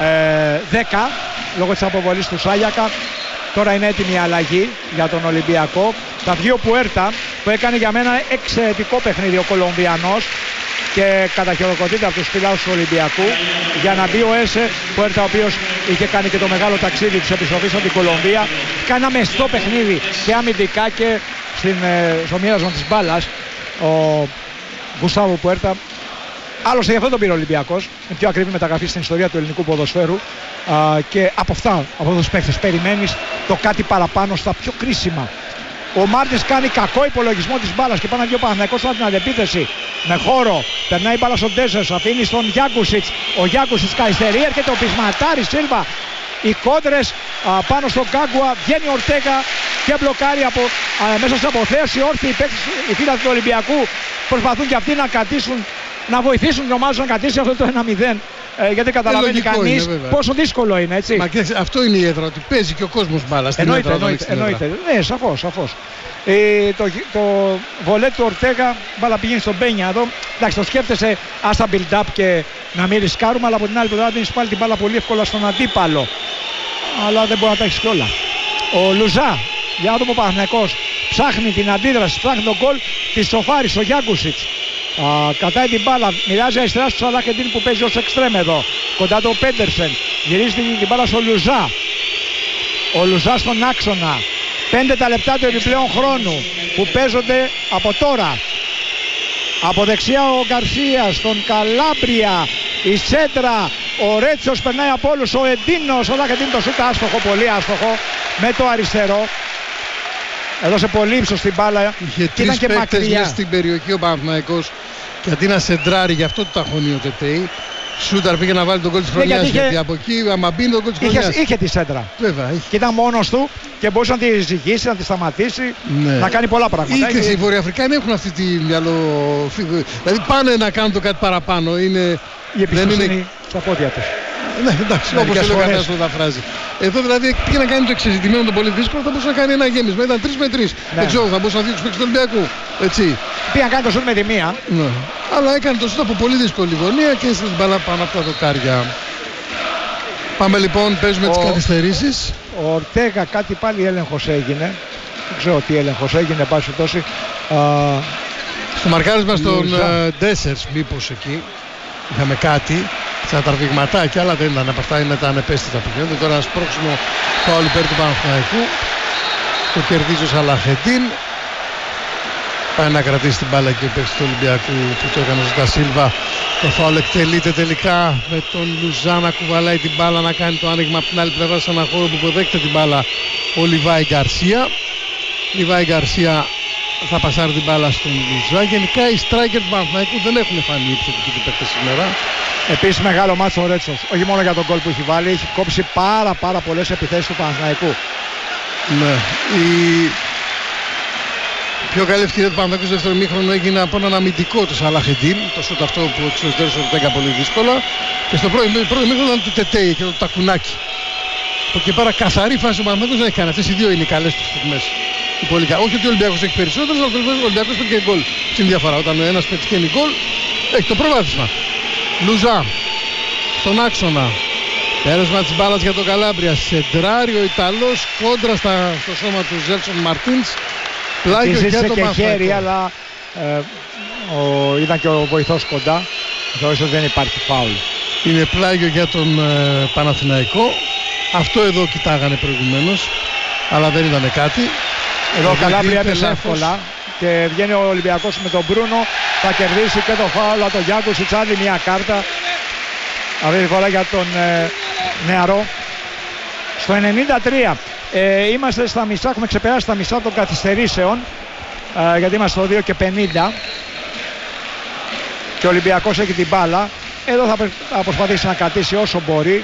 10 λόγω της αποβολής του Σάγιακα. Τώρα είναι έτοιμη η αλλαγή για τον Ολυμπιακό. Θα βγει ο Πουέρτα που έκανε για μένα εξαιρετικό παιχνίδι ο Κολομβιανός και καταχειροκροτείται από τους φιλάθλους του Ολυμπιακού, για να μπει ο Έσε Πουέρτα, ο οποίος είχε κάνει και το μεγάλο ταξίδι της επιστροφής από την Κολομβία. Κάνει ένα μεστό παιχνίδι και αμυντικά και στο μοίρασμα της μπάλας ο Γκουστάβο Πουέρτα. Άλλωστε γι' αυτό τον πήρε ο Ολυμπιακός, η πιο ακριβή μεταγραφή στην ιστορία του ελληνικού ποδοσφαίρου, και από αυτούς τους παίκτες περιμένεις το κάτι παραπάνω στα πιο κρίσιμα. Ο Μάρτινς κάνει κακό υπολογισμό της μπάλας και πάει να βγει ο Παναθηναϊκός στην αντεπίθεση με χώρο. Περνάει η μπάλα στον Ντέσσερς, αφήνει στον Γιάκουσιτς. Ο Γιάκουσιτς καθυστερεί, έρχεται ο Πισματάρης Σίλβα. Οι κόντρες πάνω στον Κάγκουα, βγαίνει ο Ορτέγα και μπλοκάρει μέσα στην αποθέωση. Όρθιοι οι φίλαθλοι του Ολυμπιακού προσπαθούν και αυτοί να κρατήσουν, να βοηθήσουν την ομάδα να κρατήσει αυτό το 1-0. Γιατί καταλαβαίνει κανείς πόσο δύσκολο είναι, έτσι. Μα και αυτό είναι η έδρα, ότι παίζει και ο κόσμος μπάλα στην έδρα. Εννοείται. Ναι, σαφώς. Το βολέ του Ορτέγα, μπάλα πηγαίνει στον Μπένια εδώ. Εντάξει, το σκέφτεσαι άστα build-up και να μην ρισκάρουμε, αλλά από την άλλη πλευρά δίνεις πάλι την μπάλα πολύ εύκολα στον αντίπαλο. Αλλά δεν μπορεί να τα έχεις κιόλα. Ο Λουζά, για να δούμε ο Παναθηναϊκός, ψάχνει την αντίδραση, ψάχνει τον γκολ, τη σοφάρει ο Γιάκουσιτς. Κατάει την μπάλα, μοιράζει αριστερά στο Σαλάχεντιν που παίζει ως εξτρέμ εδώ. Κοντά το Πέντερσεν, γυρίζει την μπάλα στο Λουζά. Ο Λουζά στον άξονα. 5 τα λεπτά του επιπλέον χρόνου που παίζονται από τώρα. Από δεξιά ο Γκαρσία, στον Καλάμπρια, η σέντρα, ο Ρέτσος περνάει από όλους, ο Εντίνος, ο Σαλάχεντιν το σούτα άστοχο, πολύ άστοχο, με το αριστερό. Έδωσε πολύ ύψος στην μπάλα. Είχε τρεις παίκτες μέσα στην περιοχή ο Παναθηναϊκός και αντί να σεντράρει, γι' αυτό το ταχωνεί ο Τετέι. Σούταρ πήγε να βάλει τον γκολ της χρονιάς, γιατί από εκεί άμα μπει τον γκολ της χρονιάς. Είχε τη σέντρα. Βέβαια, είχε. Και ήταν μόνος του και μπορούσε να τη ζυγίσει, να τη σταματήσει, να κάνει πολλά πράγματα. Οι Βορειοαφρικάνοι έχουν αυτή τη μυαλό. Δηλαδή πάνε να κάνουν το κάτι παραπάνω. Η εμπιστοσύνη στα πόδια τους. Ναι, εντάξει, όπως έλεγε ο καθένας το μεταφράζει. Εδώ δηλαδή πήγε να κάνει το εξεζητημένο το πολύ δύσκολο, θα μπορούσε να κάνει ένα γέμισμα. Ήταν 3 με 3. Δεν ξέρω, θα μπορούσε να δει τους παίκτες του Ολυμπιακού. Έτσι. Πήγε να κάνει το σούτ με τη μία. Ναι. Αλλά έκανε το σούτ από πολύ δύσκολη γωνία και έστειλε την μπάλα πάνω από τα δοκάρια. Πάμε λοιπόν, παίζουμε τις καθυστερήσεις. Ο Ορτέγα κάτι πάλι έλεγχος έγινε. Δεν ξέρω τι έλεγχος έγινε, πάση τόση. Στο μαρκάρισμα στον Ντέσσερς, μήπως εκεί είχαμε κάτι. Σαν τα τραβηγματάκια, αλλά δεν ήταν από αυτά, είναι τα ανεπαίσθητα που γίνονται. Τώρα ένα σπρώξιμο φάουλ υπέρ του Παναθηναϊκού. Το κερδίζει ο Σαλαχεντίν. Πάει να κρατήσει την μπάλα και ο παίκτης του Ολυμπιακού που το έκανε ο Σίλβα. Το φάουλ εκτελείται τελικά με τον Λουζά να κουβαλάει την μπάλα, να κάνει το άνοιγμα από την άλλη πλευρά σε ένα χώρο που υποδέχεται την μπάλα ο Λιβάη Γκαρσία. Λιβάη Γκαρσία θα πασάρει την μπάλα στον Λουζά. Γενικά οι striker του Παναθηναϊκού δεν έχουν φανεί επιθετικοί του παίκτες σήμερα. Επίσης μεγάλο μάτσο ο Ρέτσος, όχι μόνο για τον γκολ που έχει βάλει, έχει κόψει πάρα πολλές επιθέσεις του Παναθηναϊκού. Ναι, η πιο καλή ευκαιρία του Παναθηναϊκού στο δεύτερο ημίχρονο έγινε από έναν αμυντικό του Σαλάχεντιν, το σούτ αυτό που εξωτερήσε ο Ορτέγα πολύ δύσκολα, και στο πρώτο ημίχρονο ήταν του Τετέι και το τακουνάκι. Από εκεί πέρα καθαρή φάση ο Παναθηναϊκός δεν έχει κάνει, αυτές οι δύο είναι οι καλές του στιγμές. Όχι ότι ο Ολυμπιακός έχει περισσότερες, αλλά ο Ολυμπιακός παίρνει και γκολ. Στην διαφορά, όταν ο ένας πετυχαίνει γκολ, έχει το προβάδισμα. Λουζά στον άξονα. Πέρασμα της μπάλας για τον Καλάμπρια. Σεντράρει ο Ιταλός κόντρα στο σώμα του Ζέλσον Μαρτίνς. Πλάγιο για τον Παναθηναϊκό. Αλλά ήταν και ο βοηθός κοντά. Θεωρείς ότι δεν υπάρχει φάουλ. Είναι πλάγιο για τον Παναθηναϊκό. Αυτό εδώ κοιτάγανε προηγουμένως, αλλά δεν ήταν κάτι. Εδώ ο Καλάμπρια έπεσε εύκολα και βγαίνει ο Ολυμπιακός με τον Μπρούνο. Θα κερδίσει και το φάουλ από τον Γιάκουσιτς, άλλη μια κάρτα. Αυτή τη φορά για τον νεαρό. Στο 93 είμαστε στα μισά, έχουμε ξεπεράσει τα μισά των καθυστερήσεων. γιατί είμαστε στο 2:50 και ο Ολυμπιακός έχει την μπάλα. Εδώ θα προσπαθήσει να κρατήσει όσο μπορεί.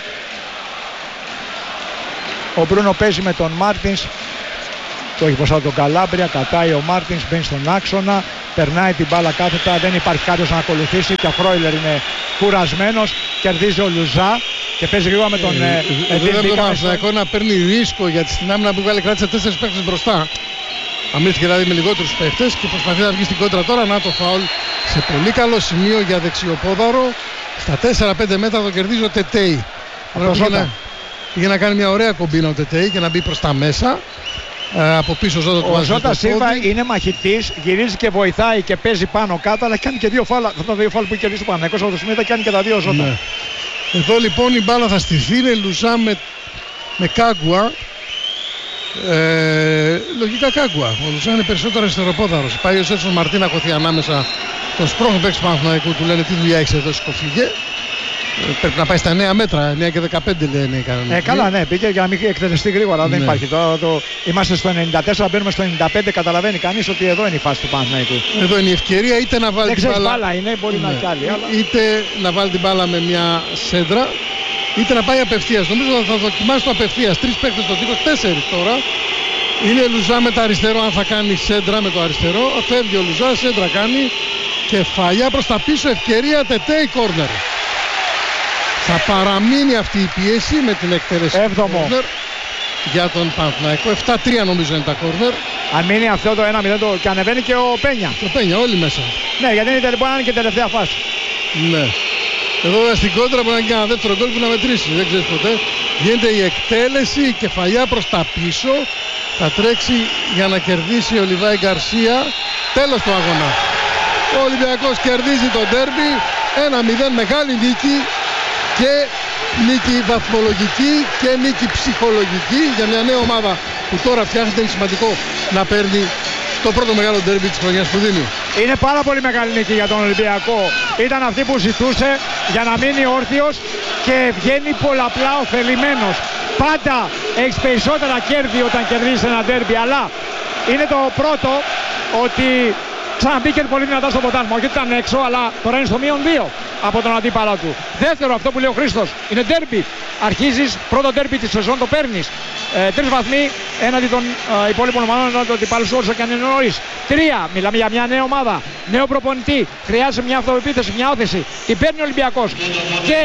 Ο Μπρούνο παίζει με τον Μάρτινς, το έχει μπροστά τον Καλάμπρια, κατάει ο Μάρτινς, μπαίνει στον άξονα, περνάει την μπάλα κάθετα, δεν υπάρχει κάποιος να ακολουθήσει και ο Φρόιλερ είναι κουρασμένος, κερδίζει ο Λουζά και παίζει γρήγορα με τον Παναθηναϊκό να παίρνει ρίσκο, γιατί στην άμυνα που βγάλε κράτησε 4 παίκτες μπροστά. Αμήνθηκε δηλαδή με λιγότερους παίκτες και προσπαθεί να βγει στην κόντρα τώρα. Να το φάουλ σε πολύ καλό σημείο για δεξιοπόδαρο. Στα 4-5 μέτρα το κερδίζει ο Τετέι. Πήγε να κάνει μια ωραία κομπίνα ο Τετέι και να μπει προς τα μέσα. Από πίσω ο Ζώτα Σίλβα είναι μαχητής, γυρίζει και βοηθάει και παίζει πάνω κάτω, αλλά κάνει και δύο φάουλ. Αυτά τα δύο φάουλ που κερδίζει ο Παναθηναϊκός από το σημείο θα κάνει και τα δύο Ζώτα. Ναι. Εδώ λοιπόν η μπάλα θα στηθεί, είναι Λουζά με Κάγκουα. Λογικά Κάγκουα. Ο Λουζά είναι περισσότερο αριστεροπόδαρος. Πάει ο Σέτσον Μαρτίν να χωθεί ανάμεσα. Τον σπρώχνει παίξει του Παναθηναϊκού, του λένε τι δουλειά έχεις εδώ, σκοφύγε. Πρέπει να πάει στα 9 μέτρα, 9 και 15 λένε οι κανονικοί. Καλά, ναι, πήγε για να μην εκτελεστεί γρήγορα. Ναι. Δεν υπάρχει. Είμαστε στο 94, μπαίνουμε στο 95. Καταλαβαίνει κανείς ότι εδώ είναι η φάση του Παναθηναϊκού. Εδώ είναι η ευκαιρία, είτε να βάλει την μπάλα. Μπάλα είναι, μπορεί να κι άλλη. Αλλά... Είτε να βάλει την μπάλα με μια σέντρα, είτε να πάει απευθείας. Νομίζω θα δοκιμάσει το απευθείας. 3 παίκτες στο τείχος, 4 τώρα. Είναι Λουζά με το αριστερό, αν θα κάνει σέντρα με το αριστερό. Φεύγει ο Λουζά, σέντρα κάνει. Κεφαλιά προς τα πίσω, ευκαιρία Τετέι, κόρνερ. Θα παραμείνει αυτή η πίεση με την εκτέλεση του κόρνερ για τον Παναθηναϊκό. 7-3 νομίζω είναι τα κόρνερ. Αν μείνει αυτό το 1-0 και ανεβαίνει και ο Πένια. Ο Πένια, όλοι μέσα. Ναι, γιατί είναι και τελευταία φάση. Ναι. Εδώ στην κόντρα μπορεί να γίνει ένα δεύτερο γκολ που να μετρήσει. Δεν ξέρεις ποτέ. Γίνεται η εκτέλεση, η κεφαλιά προς τα πίσω. Θα τρέξει για να κερδίσει ο Λιβάη Γκαρσία. Τέλος του αγώνα. Ο Ολυμπιακός κερδίζει το ντέρμπι. 1-0, μεγάλη νίκη. Και νίκη βαθμολογική και νίκη ψυχολογική για μια νέα ομάδα που τώρα φτιάχνεται. Είναι σημαντικό να παίρνει το πρώτο μεγάλο ντέρμπι της χρονιάς που δίνει. Είναι πάρα πολύ μεγάλη νίκη για τον Ολυμπιακό. Ήταν αυτή που ζητούσε για να μείνει όρθιος και βγαίνει πολλαπλά ωφελημένος. Πάντα έχεις περισσότερα κέρδη όταν κερδίζεις ένα ντέρμπι, αλλά είναι το πρώτο ότι ξαναμπήκε πολύ δυνατά στο ποτάμι. Όχι ότι ήταν έξω, αλλά τώρα είναι στο -2 από τον αντίπαλα του. Δεύτερο, αυτό που λέει ο Χρήστος, είναι ντέρμπι. Αρχίζεις, πρώτο ντέρμπι της σεζόν το παίρνεις. 3 βαθμοί έναντι των υπόλοιπων ομάδων, έναντι των αντιπάλους όσο και αν είναι νωρίς. 3, μιλάμε για μια νέα ομάδα, νέο προπονητή. Χρειάζεται μια αυτοεπίθεση, μια όθεση. Την παίρνει ο Ολυμπιακός. Και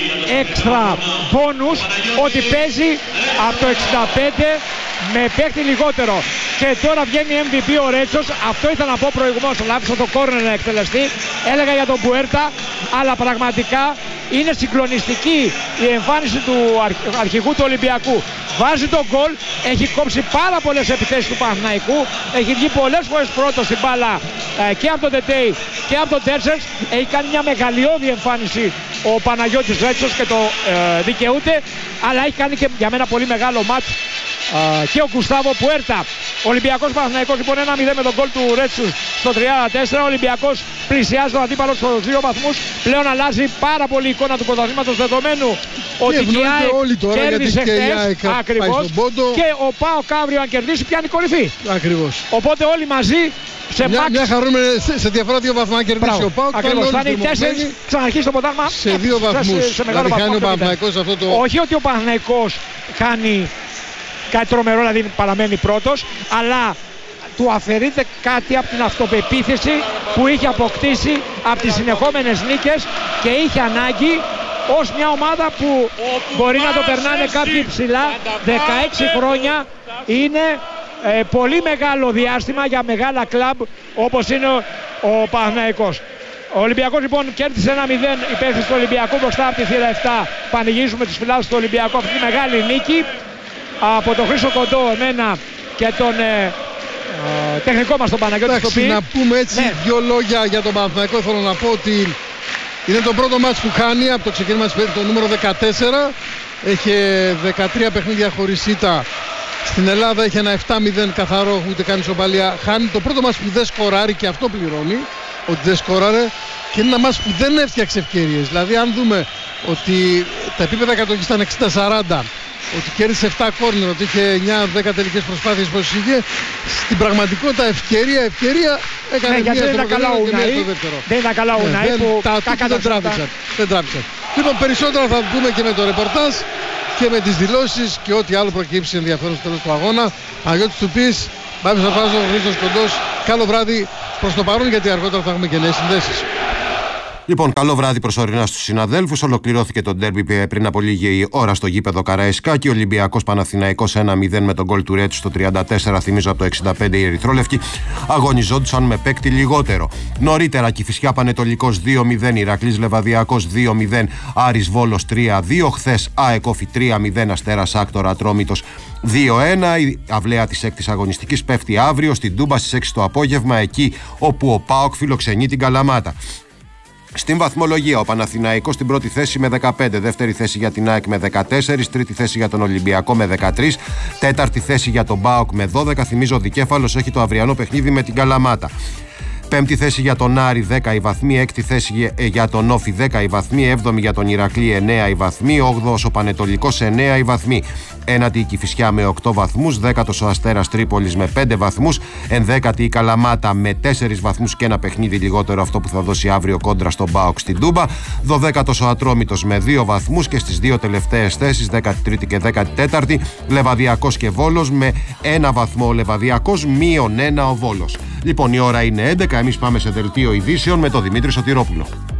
έξτρα μπόνους ότι παίζει από το 65 με παίχτη λιγότερο. Και τώρα βγαίνει MVP ο Ρέτσος. Αυτό ήθελα να πω προηγουμένως, αλλά άφησα το κόρνερ να εκτελεστεί. Έλεγα για τον Μπουέρτα, αλλά πραγματικά είναι συγκλονιστική η εμφάνιση του αρχηγού του Ολυμπιακού. Βάζει τον γκολ, έχει κόψει πάρα πολλές επιθέσεις του Παναθηναϊκού, έχει βγει πολλές φορές πρώτος στην μπάλα και από τον Τετέι και από τον Τέρσερς. Έχει κάνει μια μεγαλειώδη εμφάνιση ο Παναγιώτης Ρέτσος και το δικαιούται, αλλά έχει κάνει και για μένα πολύ μεγάλο μάτς και ο Γκουστάβο Πουέρτα. Ολυμπιακός Παναθηναϊκός λοιπόν 1-0 με τον γκολ του Ρέτσου στο 34. Ο Ολυμπιακός πλησιάζει τον αντίπαλο στους 2 βαθμούς. Πλέον αλλάζει πάρα πολύ η εικόνα του πρωταθλήματος, δεδομένου ότι η ΑΕΚ κέρδισε χθες ακριβώς και ο ΠΑΟΚ αύριο αν κερδίσει πιάνει κορυφή. Ακριβώς. Οπότε όλοι μαζί σε μια χαρούμενη σε διαφορά 2 βαθμά κερδίσει ο ΠΑΟΚ. Ακριβώς, θα είναι 4, ξαναρχίσει το ποτάμι σε 2 βαθμούς. Δηλαδή χάνει ο Παναθηναϊκός αυτό το... Όχι ότι ο Παναθηναϊκός χάνει κάτι τρομερό, δηλαδή παραμένει πρώτος, αλλά του αφαιρείται κάτι από την αυτοπεποίθηση που είχε αποκτήσει από τις συνεχόμενες νίκες και είχε ανάγκη ως μια ομάδα που μπορεί να το περνάνε κάποιοι ψηλά. 16 χρόνια είναι πολύ μεγάλο διάστημα για μεγάλα κλαμπ όπως είναι ο Παναθηναϊκός. Ο Ολυμπιακός λοιπόν κέρδισε 1-0 υπέρ του Ολυμπιακού μπροστά από τη θύρα 7. Πανηγίζουμε τις φυλάδες του Ολυμπιακού αυτή τη μεγάλη νίκη. Από τον Χρήστο Κοντό, εμένα και τον τεχνικό μας τον Παναγιώτη Στοπή. Να πούμε έτσι δύο λόγια για τον Παναθηναϊκό. Θέλω να πω ότι είναι το πρώτο μάτς που χάνει από το ξεκίνημα της το νούμερο 14. Έχει 13 παιχνίδια χωρίς ήττα. Στην Ελλάδα έχει ένα 7-0 καθαρό, ούτε καν ισοπαλία. Χάνει το πρώτο μάτς που δεν σκοράρει και αυτό πληρώνει. Ότι δεν σκοράρε. Και είναι ένα μάτς που δεν έφτιαξε ευκαιρίες. Δηλαδή αν δούμε ότι τα επίπεδα κατοχής ήταν 60-40 ότι κέρδισε 7 κόρνερ, ότι είχε 9-10 τελικές προσπάθειες πως είχε. Στην πραγματικότητα ευκαιρία έκανε μία στο δεύτερο και μία στο δεύτερο. Δεν ήταν καλά ο Ουναή που δεν τράβηξαν. Λοιπόν, περισσότερα θα πούμε και με το ρεπορτάζ και με τις δηλώσεις και ό,τι άλλο προκύψει ενδιαφέρον στο τέλος του αγώνα. Αγιώτης Τουπής, Μπάμπης Αρπάζος, Χρήστος Κοντός. Καλό βράδυ προς το παρόν, γιατί αργότερα θα έχουμε και νέες συνδέσεις. Λοιπόν, καλό βράδυ προσωρινά στους συναδέλφους. Ολοκληρώθηκε το ντέρμπι πριν από λίγη ώρα στο γήπεδο Καραϊσκάκη. Ολυμπιακός Παναθηναϊκός 1-0 με τον γκολ του Ρέτσου στο 34. Θυμίζω από το 65 οι ερυθρόλευκοι αγωνιζόντουσαν με παίκτη λιγότερο. Νωρίτερα Κηφισιά Πανετολικός 2-0, Ηρακλής Λεβαδιακός 2-0, Άρης Βόλος 3-2. Χθες ΑΕΚ Όφη 3-0, Αστέρας Άκτορα Ατρόμητος 2-1. Η αυλαία της 6ης αγωνιστικής πέφτει αύριο στην Τούμπα στις 6 το απόγευμα, εκεί όπου ο ΠΑΟΚ φιλοξενεί την Καλαμάτα. Στην βαθμολογία, ο Παναθηναϊκός στην πρώτη θέση με 15, δεύτερη θέση για την ΑΕΚ με 14, τρίτη θέση για τον Ολυμπιακό με 13, τέταρτη θέση για τον ΠΑΟΚ με 12. Θυμίζω, ο Δικέφαλος έχει το αυριανό παιχνίδι με την Καλαμάτα. Πέμπτη θέση για τον Άρη 10 οι βαθμοί, έκτη θέση για τον Όφη 10 οι βαθμοί, έβδομη για τον Ηρακλή 9 οι βαθμοί, 8ος ο Πανετολικός 9 οι βαθμοί, ένατη η Κηφισιά με 8 βαθμούς, 10ος ο Αστέρας Τρίπολης με 5 βαθμούς, 11η η Καλαμάτα με 4 βαθμούς και ένα παιχνίδι λιγότερο, αυτό που θα δώσει αύριο κόντρα στον ΠΑΟΚ στην Τούμπα, 12ος ο Ατρόμητος με 2 βαθμούς και στις δύο τελευταίες θέσεις, 13η και 14η, Λεβαδιακός και Βόλος με 1 βαθμό ο Λεβαδιακός, -1 ο Βόλος. Λοιπόν, η ώρα είναι 11, εμείς πάμε σε δελτίο ειδήσεων με τον Δημήτρη Σωτηρόπουλο.